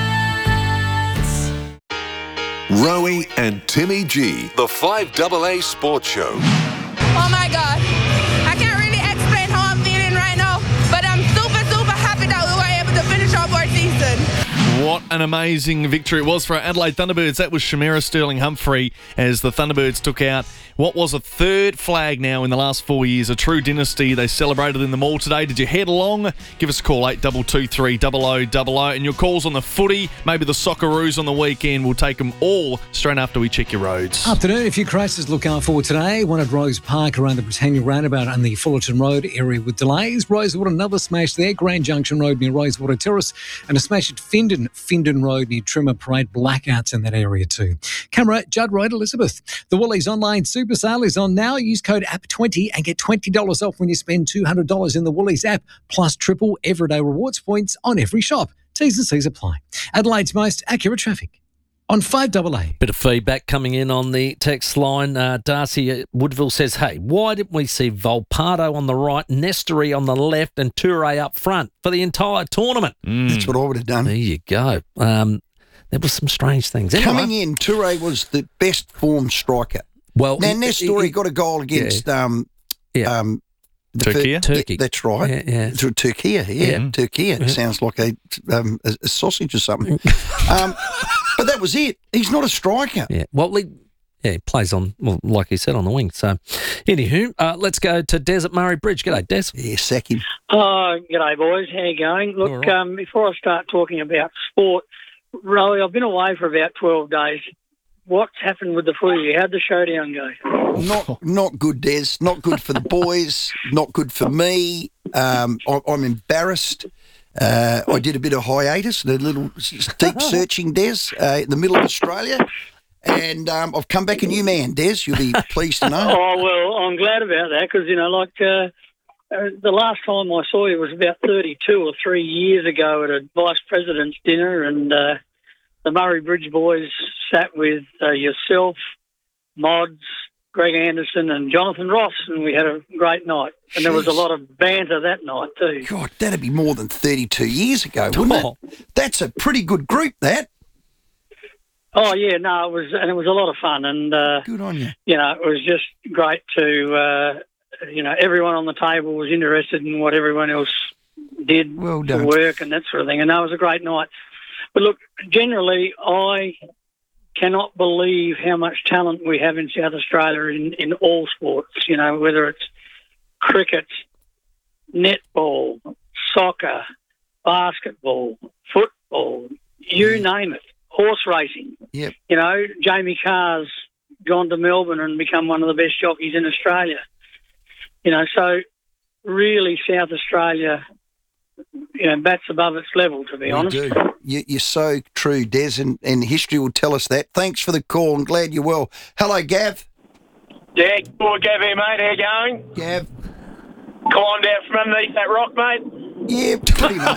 Rowie and Timmy G. The five double A Sports Show. Oh my God. I can't really explain how I'm feeling right now, but I'm super, super happy that we were able to finish our board season. What an amazing victory it was for our Adelaide Thunderbirds. That was Shamira Sterling-Humphrey as the Thunderbirds took out what was a third flag now in the last four years, a true dynasty. They celebrated in the mall today. Did you head along? Give us a call, eight two two three double oh double oh. And your calls on the footy, maybe the Socceroos on the weekend. We'll take them all straight after we check your roads. Afternoon, a few crashes to look out for today. One at Rose Park around the Britannia Roundabout and the Fullerton Road area with delays. Rosewood, another smash there. Grand Junction Road near Rosewater Terrace. And a smash at Findon Findon Road near Trimmer Parade. Blackouts in that area too. Camera, Judd Road, Elizabeth. The Woolies online super sale is on now. Use code A P twenty and get twenty dollars off when you spend two hundred dollars in the Woolies app, plus triple everyday rewards points on every shop. T's and C's apply. Adelaide's most accurate traffic on five double A. Bit of feedback coming in on the text line. Uh, Darcy at Woodville says, hey, why didn't we see Volpato on the right, Nestory on the left and Toure up front for the entire tournament? Mm. That's what I would have done. There you go. Um, there were some strange things. Anyway, coming in, Toure was the best formed striker. Well, now, Nestory got a goal against... Yeah. Um, yeah. Um, Turkey? Turkey. Yeah, that's right. Yeah, yeah. To Turkey, yeah. yeah. Turkey. Yeah. Sounds like a, um, a, a sausage or something. um, but that was it. He's not a striker. Yeah. Well, he, yeah, he plays on, well, like you said, on the wing. So, anywho, uh, let's go to Des at Murray Bridge. G'day, Des. Yeah, sack him. Oh, g'day, boys. How you going? Look, right. um, before I start talking about sport, Rowie, I've been away for about twelve days. What's happened with the footy? How'd the showdown go? Not not good, Des. Not good for the boys. Not good for me. Um, I, I'm embarrassed. Uh, I did a bit of hiatus, a little deep searching, Des, uh, in the middle of Australia. And um, I've come back a new man, Des. You'll be pleased to know. Oh, well, I'm glad about that because, you know, like uh, uh, the last time I saw you was about thirty-two or three years ago at a vice president's dinner, and uh, the Murray Bridge boys sat with uh, yourself, Mods, Greg Anderson and Jonathan Ross, and we had a great night. And there was a lot of banter that night too. God, that'd be more than thirty-two years ago, wouldn't Oh. it? That's a pretty good group, that. Oh, yeah, no, it was, and it was a lot of fun. And, uh, good on you. You know, it was just great to, uh, you know, everyone on the table was interested in what everyone else did well for work and that sort of thing. And that was a great night. But look, generally, I cannot believe how much talent we have in South Australia in, in all sports, you know, whether it's cricket, netball, soccer, basketball, football, you name it, horse racing. Yep. You know, Jamie Carr's gone to Melbourne and become one of the best jockeys in Australia. You know, so really South Australia, you know, bats above its level, to be We honest. do. You, you're so true, Des, and, and history will tell us that. Thanks for the call. I'm glad you're well. Hello, Gav. Yeah, good, Gav here, mate. How you going? Gav. Climbed out from underneath that rock, mate? Yeah, pretty much.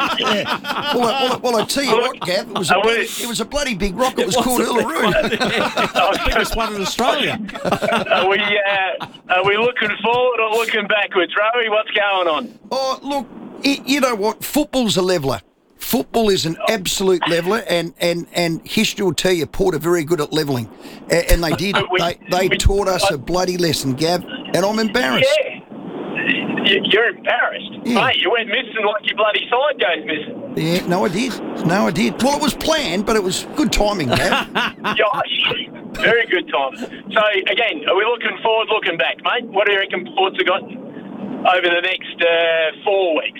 yeah. Well, I, well, well, I tell you what, Gav, it was, a bloody, it was a bloody big rock. It was called Uluru. Biggest one in Australia. Are we, uh, are we looking forward or looking backwards, Rowie? What's going on? Oh, look, it, you know what? Football's a leveller. Football is an absolute leveller, and, and, and history will tell you Port are very good at levelling. And, and they did. We- they they we- taught us a bloody lesson, Gav, and I'm embarrassed. Yeah. You- You're embarrassed. Yeah. Mate, you went missing like your bloody side goes missing. Yeah, no, I did. No, I did. Well, it was planned, but it was good timing, Gav. Gosh, very good time. So, again, are we looking forward, looking back, mate? What do you reckon Port's have got over the next uh, four weeks?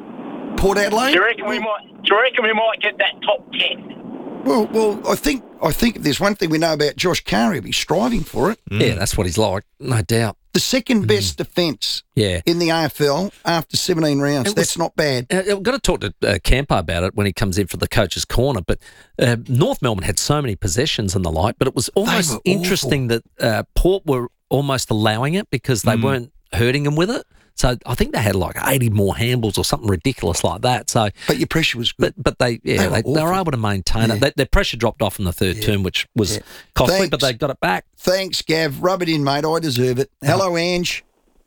Port Adelaide? Do you reckon we might? Do you reckon we might get that top ten? Well, well, I think I think if there's one thing we know about Josh Carey, he'll be striving for it. Yeah, that's what he's like, no doubt. The second best defence Yeah. in the A F L after seventeen rounds. It was- That's not bad. Uh, I've got to talk to uh, Campo about it when he comes in for the coach's corner. But uh, North Melbourne had so many possessions and the like, but it was almost were interesting that uh, Port were almost allowing it because they Mm. weren't hurting them with it. So I think they had like eighty more handballs or something ridiculous like that. So, but your pressure was good. But but they yeah They were they, they were awful. able to maintain Yeah. it. They, their pressure dropped off in the third term, which was Yeah. costly, but Thanks. they got it back. Thanks, Gav. Rub it in, mate. I deserve it. Hello, Ange.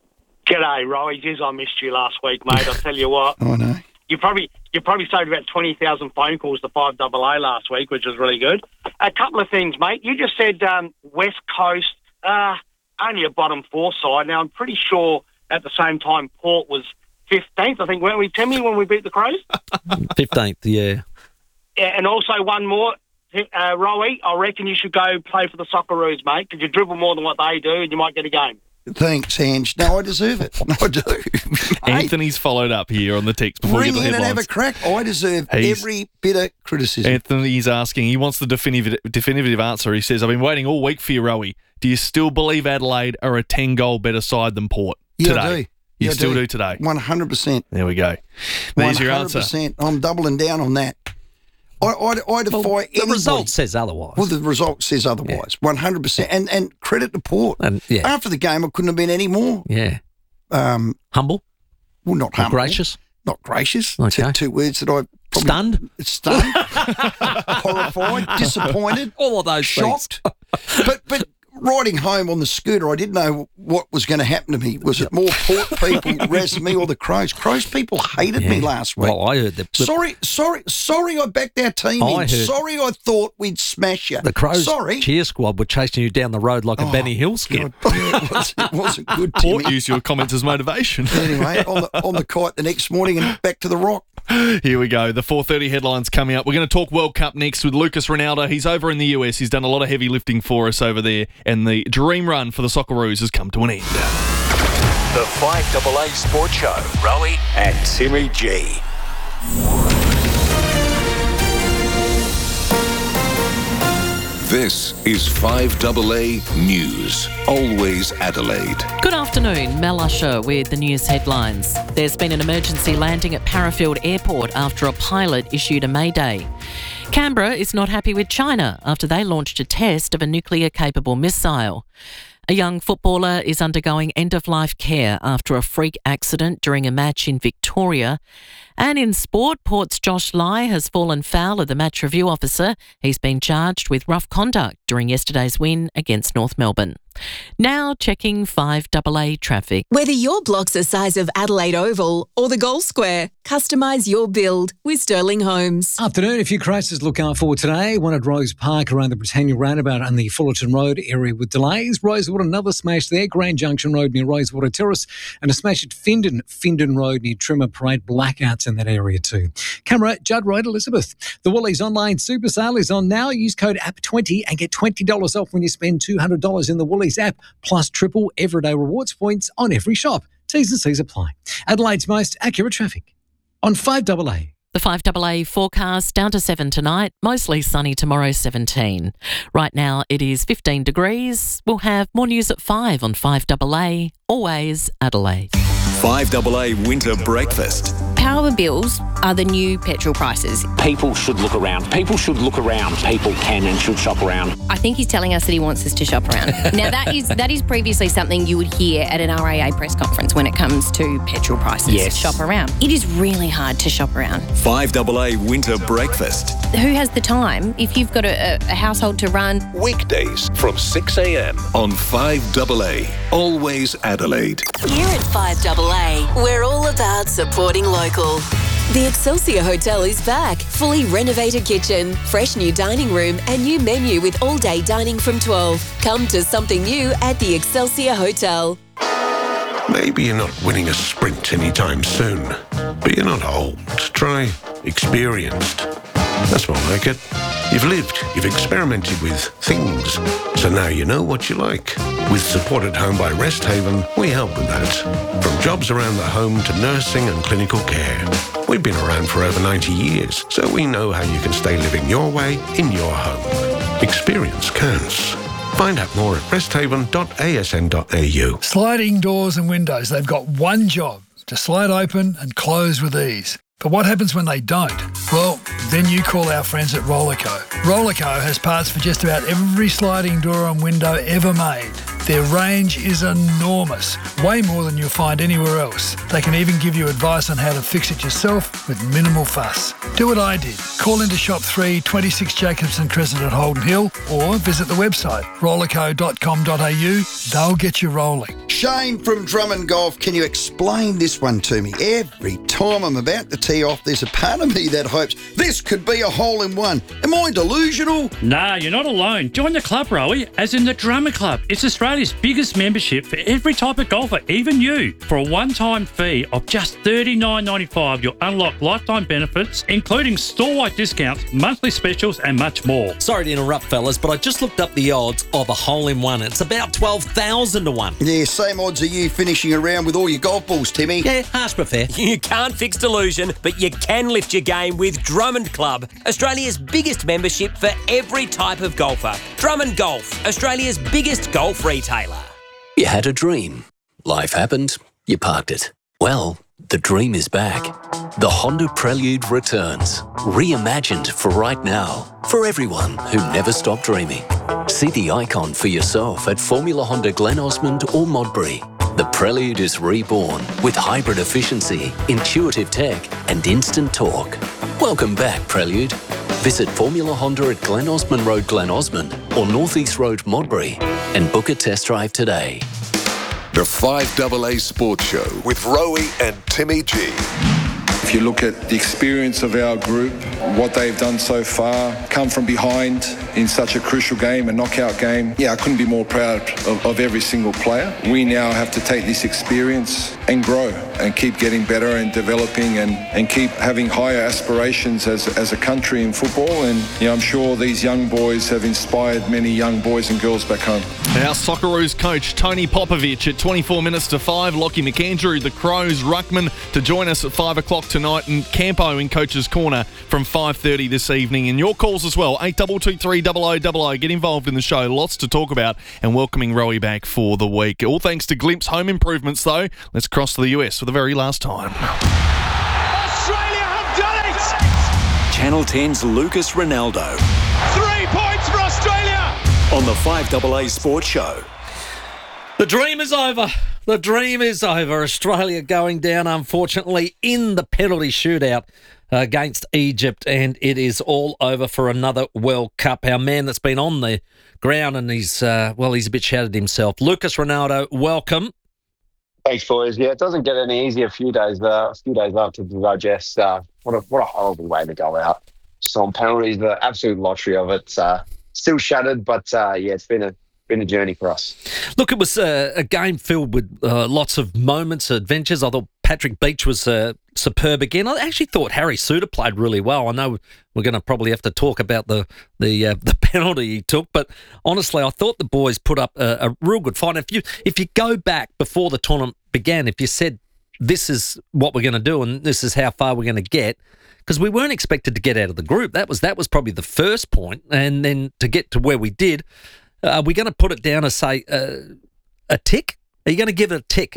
G'day, Rowie. Jeez, I missed you last week, mate. I'll tell you what. I know. You probably you probably saved about twenty thousand phone calls to five double A last week, which was really good. A couple of things, mate. You just said um, West Coast, uh, only a bottom four side. Now, I'm pretty sure at the same time Port was fifteenth, I think, weren't we, Timmy, when we beat the Crows? Fifteenth, yeah. Yeah, and also one more. Uh, Rowie, I reckon you should go play for the Socceroos, mate, because you dribble more than what they do and you might get a game. Thanks, Ange. No, I deserve it. No, I do. Anthony's followed up here on the text before we Ring get the in and headlines. have a crack. I deserve He's- every bit of criticism. Anthony's asking, he wants the definitive definitive answer. He says, I've been waiting all week for you, Rowie. Do you still believe Adelaide are a ten-goal better side than Port Yeah, today? I do. You Yeah, I still do. do today? one hundred percent. There we go. There's your answer. one hundred percent. I'm doubling down on that. I, I, I defy well, anybody. The result says otherwise. Well, the result says otherwise, one hundred percent. And and credit to Port. And, yeah. After the game, I couldn't have been any more. Yeah. Um, humble? Well, not humble. Gracious? Not gracious. Okay. Two, two words that I... Probably, stunned? Stunned. Horrified. Disappointed. All of those shocked. but but riding home on the scooter, I didn't know what was going to happen to me. Was it more Port people razzing me or the Crows? Crows people hated Yeah. me last week. Well, I heard that. Sorry, sorry, sorry I backed our team I in. heard- Sorry I thought we'd smash you. The Crows Sorry. cheer squad were chasing you down the road like a Oh, Benny Hill skip. God, yeah, it, was, it wasn't good, Port Timmy. used your comments as motivation. Anyway, on the, on the kite the next morning and back to the rock. Here we go. The four thirty headlines coming up. We're going to talk World Cup next with Lucas Ronaldo. He's over in the U S. He's done a lot of heavy lifting for us over there, and the dream run for the Socceroos has come to an end. The five double A Sports Show. Rowie and Timmy G. This is five double A News. Always Adelaide. Good afternoon, Mel Usher with the news headlines. There's been an emergency landing at Parafield Airport after a pilot issued a mayday. Canberra is not happy with China after they launched a test of a nuclear-capable missile. A young footballer is undergoing end-of-life care after a freak accident during a match in Victoria. And in sport, Port's Josh Lai has fallen foul of the match review officer. He's been charged with rough conduct during yesterday's win against North Melbourne. Now checking five double A traffic. Whether your block's the size of Adelaide Oval or the Gold Square, customise your build with Sterling Homes. Afternoon, a few crashes to look out for today. One at Rose Park around the Britannia roundabout and the Fullerton Road area with delays. Rosewater, another smash there. Grand Junction Road near Rosewater Terrace. And a smash at Findon, Findon Road near Trimmer Parade. Blackouts in that area too. Camera, Judd Road, Elizabeth. The Woolies online super sale is on now. Use code A P twenty and get twenty dollars off when you spend two hundred dollars in the Woolies app, plus triple everyday rewards points on every shop. T's and C's apply. Adelaide's most accurate traffic on five double A. The five double A forecast down to seven tonight, mostly sunny tomorrow, seventeen. Right now it is fifteen degrees. We'll have more news at five on five double A, always Adelaide. five double A Winter Breakfast. Power bills are the new petrol prices. People should look around. People should look around. People can and should shop around. I think he's telling us that he wants us to shop around. Now, that is that is previously something you would hear at an R A A press conference when it comes to petrol prices. Yes. Shop around. It is really hard to shop around. five double A Winter Breakfast. Who has the time if you've got a, a household to run? Weekdays from six a.m. on five double A. Always Adelaide. Here at five double A, we're all about supporting local. The Excelsior Hotel is back. Fully renovated kitchen, fresh new dining room and new menu with all-day dining from twelve. Come to something new at the Excelsior Hotel. Maybe you're not winning a sprint anytime soon, but you're not old. Try experienced. That's more like it. You've lived, you've experimented with things, so now you know what you like. With Support at Home by Rest Haven, we help with that. From jobs around the home to nursing and clinical care. We've been around for over ninety years, so we know how you can stay living your way in your home. Experience counts. Find out more at resthaven dot a s n dot a u. Sliding doors and windows, they've got one job, to slide open and close with ease. But what happens when they don't? Well, then you call our friends at Rollerco. Rollerco has parts for just about every sliding door and window ever made. Their range is enormous, way more than you'll find anywhere else. They can even give you advice on how to fix it yourself with minimal fuss. Do what I did. Call into Shop three, twenty-six Jacobson Crescent at Holden Hill or visit the website rollerco dot com dot a u. They'll get you rolling. Shane from Drummond Golf, can you explain this one to me? Every time I'm about to tee off, there's a part of me that hopes this could be a hole-in-one. Am I delusional? Nah, you're not alone. Join the club, Rowie, as in the Drummond Club. It's Australia's biggest membership for every type of golfer, even you. For a one-time fee of just thirty-nine ninety-five, you'll unlock lifetime benefits, including store-wide discounts, monthly specials, and much more. Sorry to interrupt, fellas, but I just looked up the odds of a hole-in-one. It's about twelve thousand to one. Yeah, same odds are you finishing around with all your golf balls, Timmy. Yeah, harsh but fair. You can't fix delusion, but you can lift your game with Drummond Club, Australia's biggest membership for every type of golfer. Drummond Golf, Australia's biggest golf retailer. You had a dream. Life happened. You parked it. Well, the dream is back. The Honda Prelude returns, reimagined for right now, for everyone who never stopped dreaming. See the icon for yourself at Formula Honda Glen Osmond or Modbury. The Prelude is reborn with hybrid efficiency, intuitive tech and instant torque. Welcome back, Prelude. Visit Formula Honda at Glen Osmond Road, Glen Osmond or North East Road, Modbury and book a test drive today. The five double A Sports Show with Rowie and Timmy G. If you look at the experience of our group, what they've done so far, come from behind in such a crucial game, a knockout game, yeah, I couldn't be more proud of, of every single player. We now have to take this experience and grow and keep getting better and developing and, and keep having higher aspirations as, as a country in football. And you know, I'm sure these young boys have inspired many young boys and girls back home. Our Socceroos coach, Tony Popovich, at twenty-four minutes to five. Lockie McAndrew, the Crows, Ruckman, to join us at five o'clock tonight. And Campo in Coach's Corner from five thirty this evening. And your calls as well, eight two two three double oh double oh. Get involved in the show. Lots to talk about. And welcoming Rowie back for the week. All thanks to Glimpse Home Improvements, though. Let's cross to the U S for the very last time. Australia have done it! Channel ten's Lucas Ronaldo. Three points for Australia! On the five double A Sports Show. The dream is over. The dream is over. Australia going down, unfortunately, in the penalty shootout against Egypt, and it is all over for another World Cup. Our man that's been on the ground and he's, uh, well, he's a bit shattered himself. Lucas Ronaldo, welcome. Thanks, boys. Yeah, it doesn't get any easier. A few days, uh, a few days after to digest. Uh, what a what a horrible way to go out. Just on penalties, the absolute lottery of it. Uh, still shattered, but uh, yeah, it's been a been a journey for us. Look, it was uh, a game filled with uh, lots of moments, adventures. I thought Patrick Beach was uh, superb again. I actually thought Harry Suter played really well. I know we're going to probably have to talk about the the uh, the penalty he took, but honestly, I thought the boys put up a, a real good fight. If you if you go back before the tournament began, if you said this is what we're going to do and this is how far we're going to get, because we weren't expected to get out of the group. That was that was probably the first point, and then to get to where we did. Uh, are we going to put it down as, say, uh, a tick? Are you going to give it a tick?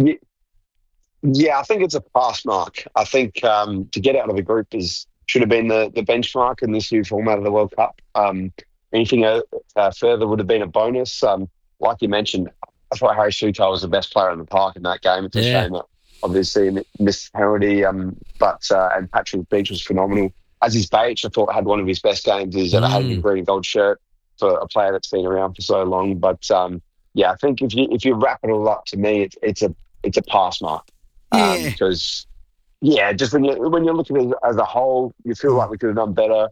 Yeah, I think it's a pass mark. I think um, to get out of the group is should have been the, the benchmark in this new format of the World Cup. Um, anything uh, uh, further would have been a bonus. Um, like you mentioned, I thought Harry Suter was the best player in the park in that game. It's a Yeah. shame that obviously he missed the penalty, um, but uh, and Patrick Beach was phenomenal. As is Beach, I thought had one of his best games he's ever had in a green and gold shirt for a player that's been around for so long. But um, yeah, I think if you if you wrap it all up, to me, it's it's a it's a pass mark um, because yeah, just when you when you look at it as a whole, you feel like we could have done better.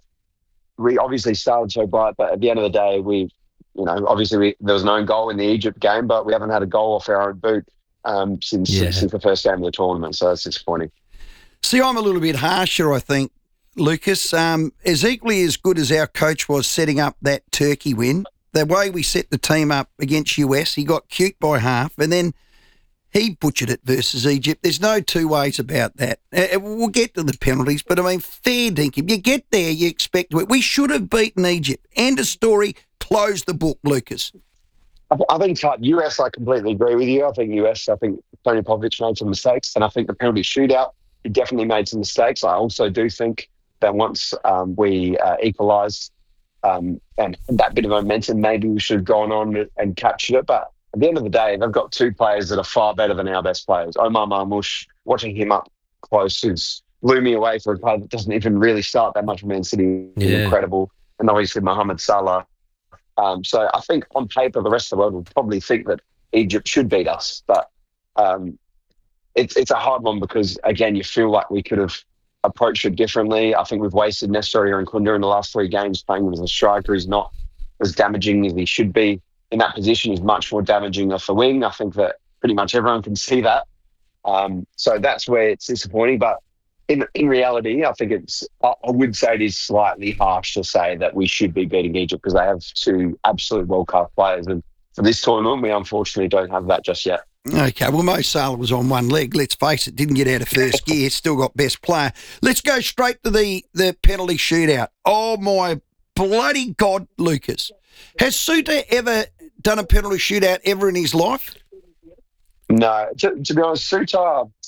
We obviously started so bright, but at the end of the day, we you know obviously we, there was no own goal in the Egypt game, but we haven't had a goal off our own boot um, since Yeah. since the first game of the tournament. So that's disappointing. See, I'm a little bit harsher, I think, Lucas. Um, as equally as good as our coach was setting up that Turkey win, the way we set the team up against U S, he got cute by half, and then he butchered it versus Egypt. There's no two ways about that. Uh, we'll get to the penalties, but I mean, fair dinkum. You get there, you expect to it. We should have beaten Egypt. End of story. Close the book, Lucas. I, I think uh, U S, I completely agree with you. I think U S, I think Tony Popovich made some mistakes, and I think the penalty shootout, he definitely made some mistakes. I also do think that once um, we uh, equalised um, and that bit of momentum, maybe we should have gone on and captured it. But at the end of the day, they've got two players that are far better than our best players. Omar Marmoush, watching him up close, is blew me away for a player that doesn't even really start that much for Man City. He's Yeah. incredible. And obviously Mohamed Salah. Um, so I think on paper, the rest of the world will probably think that Egypt should beat us. But um, it's it's a hard one because, again, you feel like we could have approached it differently. I think we've wasted Nestor Irankunda in the last three games playing him as a striker. He's not as damaging as he should be in that position. He's much more damaging off the wing. I think that pretty much everyone can see that. Um, so that's where it's disappointing. But in in reality, I think it's, I I would say it is slightly harsh to say that we should be beating Egypt because they have two absolute World Cup players. And for this tournament, we unfortunately don't have that just yet. Okay, well, Mo Salah was on one leg. Let's face it, didn't get out of first gear. Still got best player. Let's go straight to the, the penalty shootout. Oh, my bloody God, Lucas. Has Suter ever done a penalty shootout ever in his life? No, to, to be honest, Suter,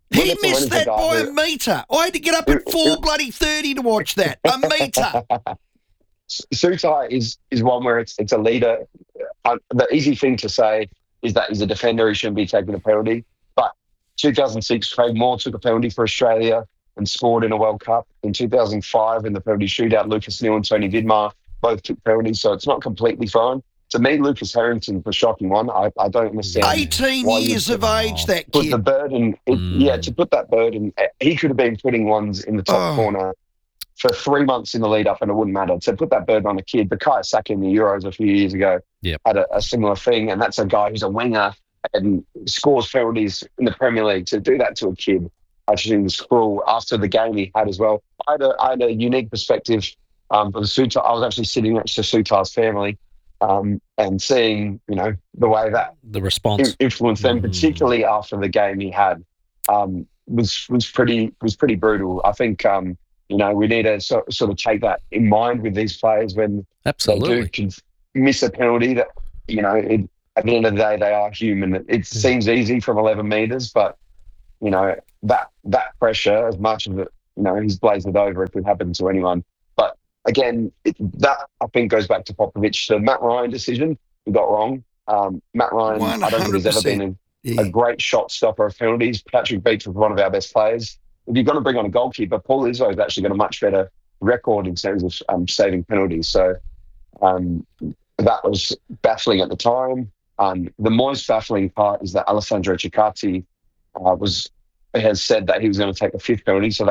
He missed that by a metre. I had to get up at four bloody thirty to watch that. A metre. Sutai is is one where it's it's a leader. Uh, the easy thing to say is that he's a defender. He shouldn't be taking a penalty. But two thousand six, Craig Moore took a penalty for Australia and scored in a World Cup. In two thousand five, in the penalty shootout, Lucas Neal and Tony Vidmar both took penalties, so it's not completely fine. To me, Lucas Harrington's the shocking one. I, I don't understand. eighteen years of age, that put kid. the burden, it, mm. yeah, to put that burden, he could have been putting ones in the top Oh. corner for three months in the lead up, and it wouldn't matter. To put that burden on a kid, Bukayo Saka in the Euros a few years ago Yep. had a, a similar thing, and that's a guy who's a winger and scores penalties in the Premier League. To do that to a kid, I just think was cruel. After the game he had as well, I had a, I had a unique perspective. Um, for the Sutai, I was actually sitting next to Sutai's family. Um, and seeing, you know, the way that the response in- influenced them, particularly after the game he had, um, was was pretty was pretty brutal. I think, um, you know, we need to so, sort of take that in mind with these players when Absolutely. they do can miss a penalty. That, you know, it, at the end of the day, they are human. It, it seems easy from eleven metres, but you know that that pressure, as much as it, you know, he's blazed it over. It could happen to anyone. But again, it, that I think goes back to Popovich. The Matt Ryan decision we got wrong. Um, Matt Ryan, I don't think he's ever been a, Yeah. a great shot stopper of penalties. Patrick Beach was one of our best players. If you're going to bring on a goalkeeper, Paul Izzo has actually got a much better record in terms of um, saving penalties. So um, that was baffling at the time. Um, the most baffling part is that Alessandro Ciccati uh, was has said that he was going to take a fifth penalty. So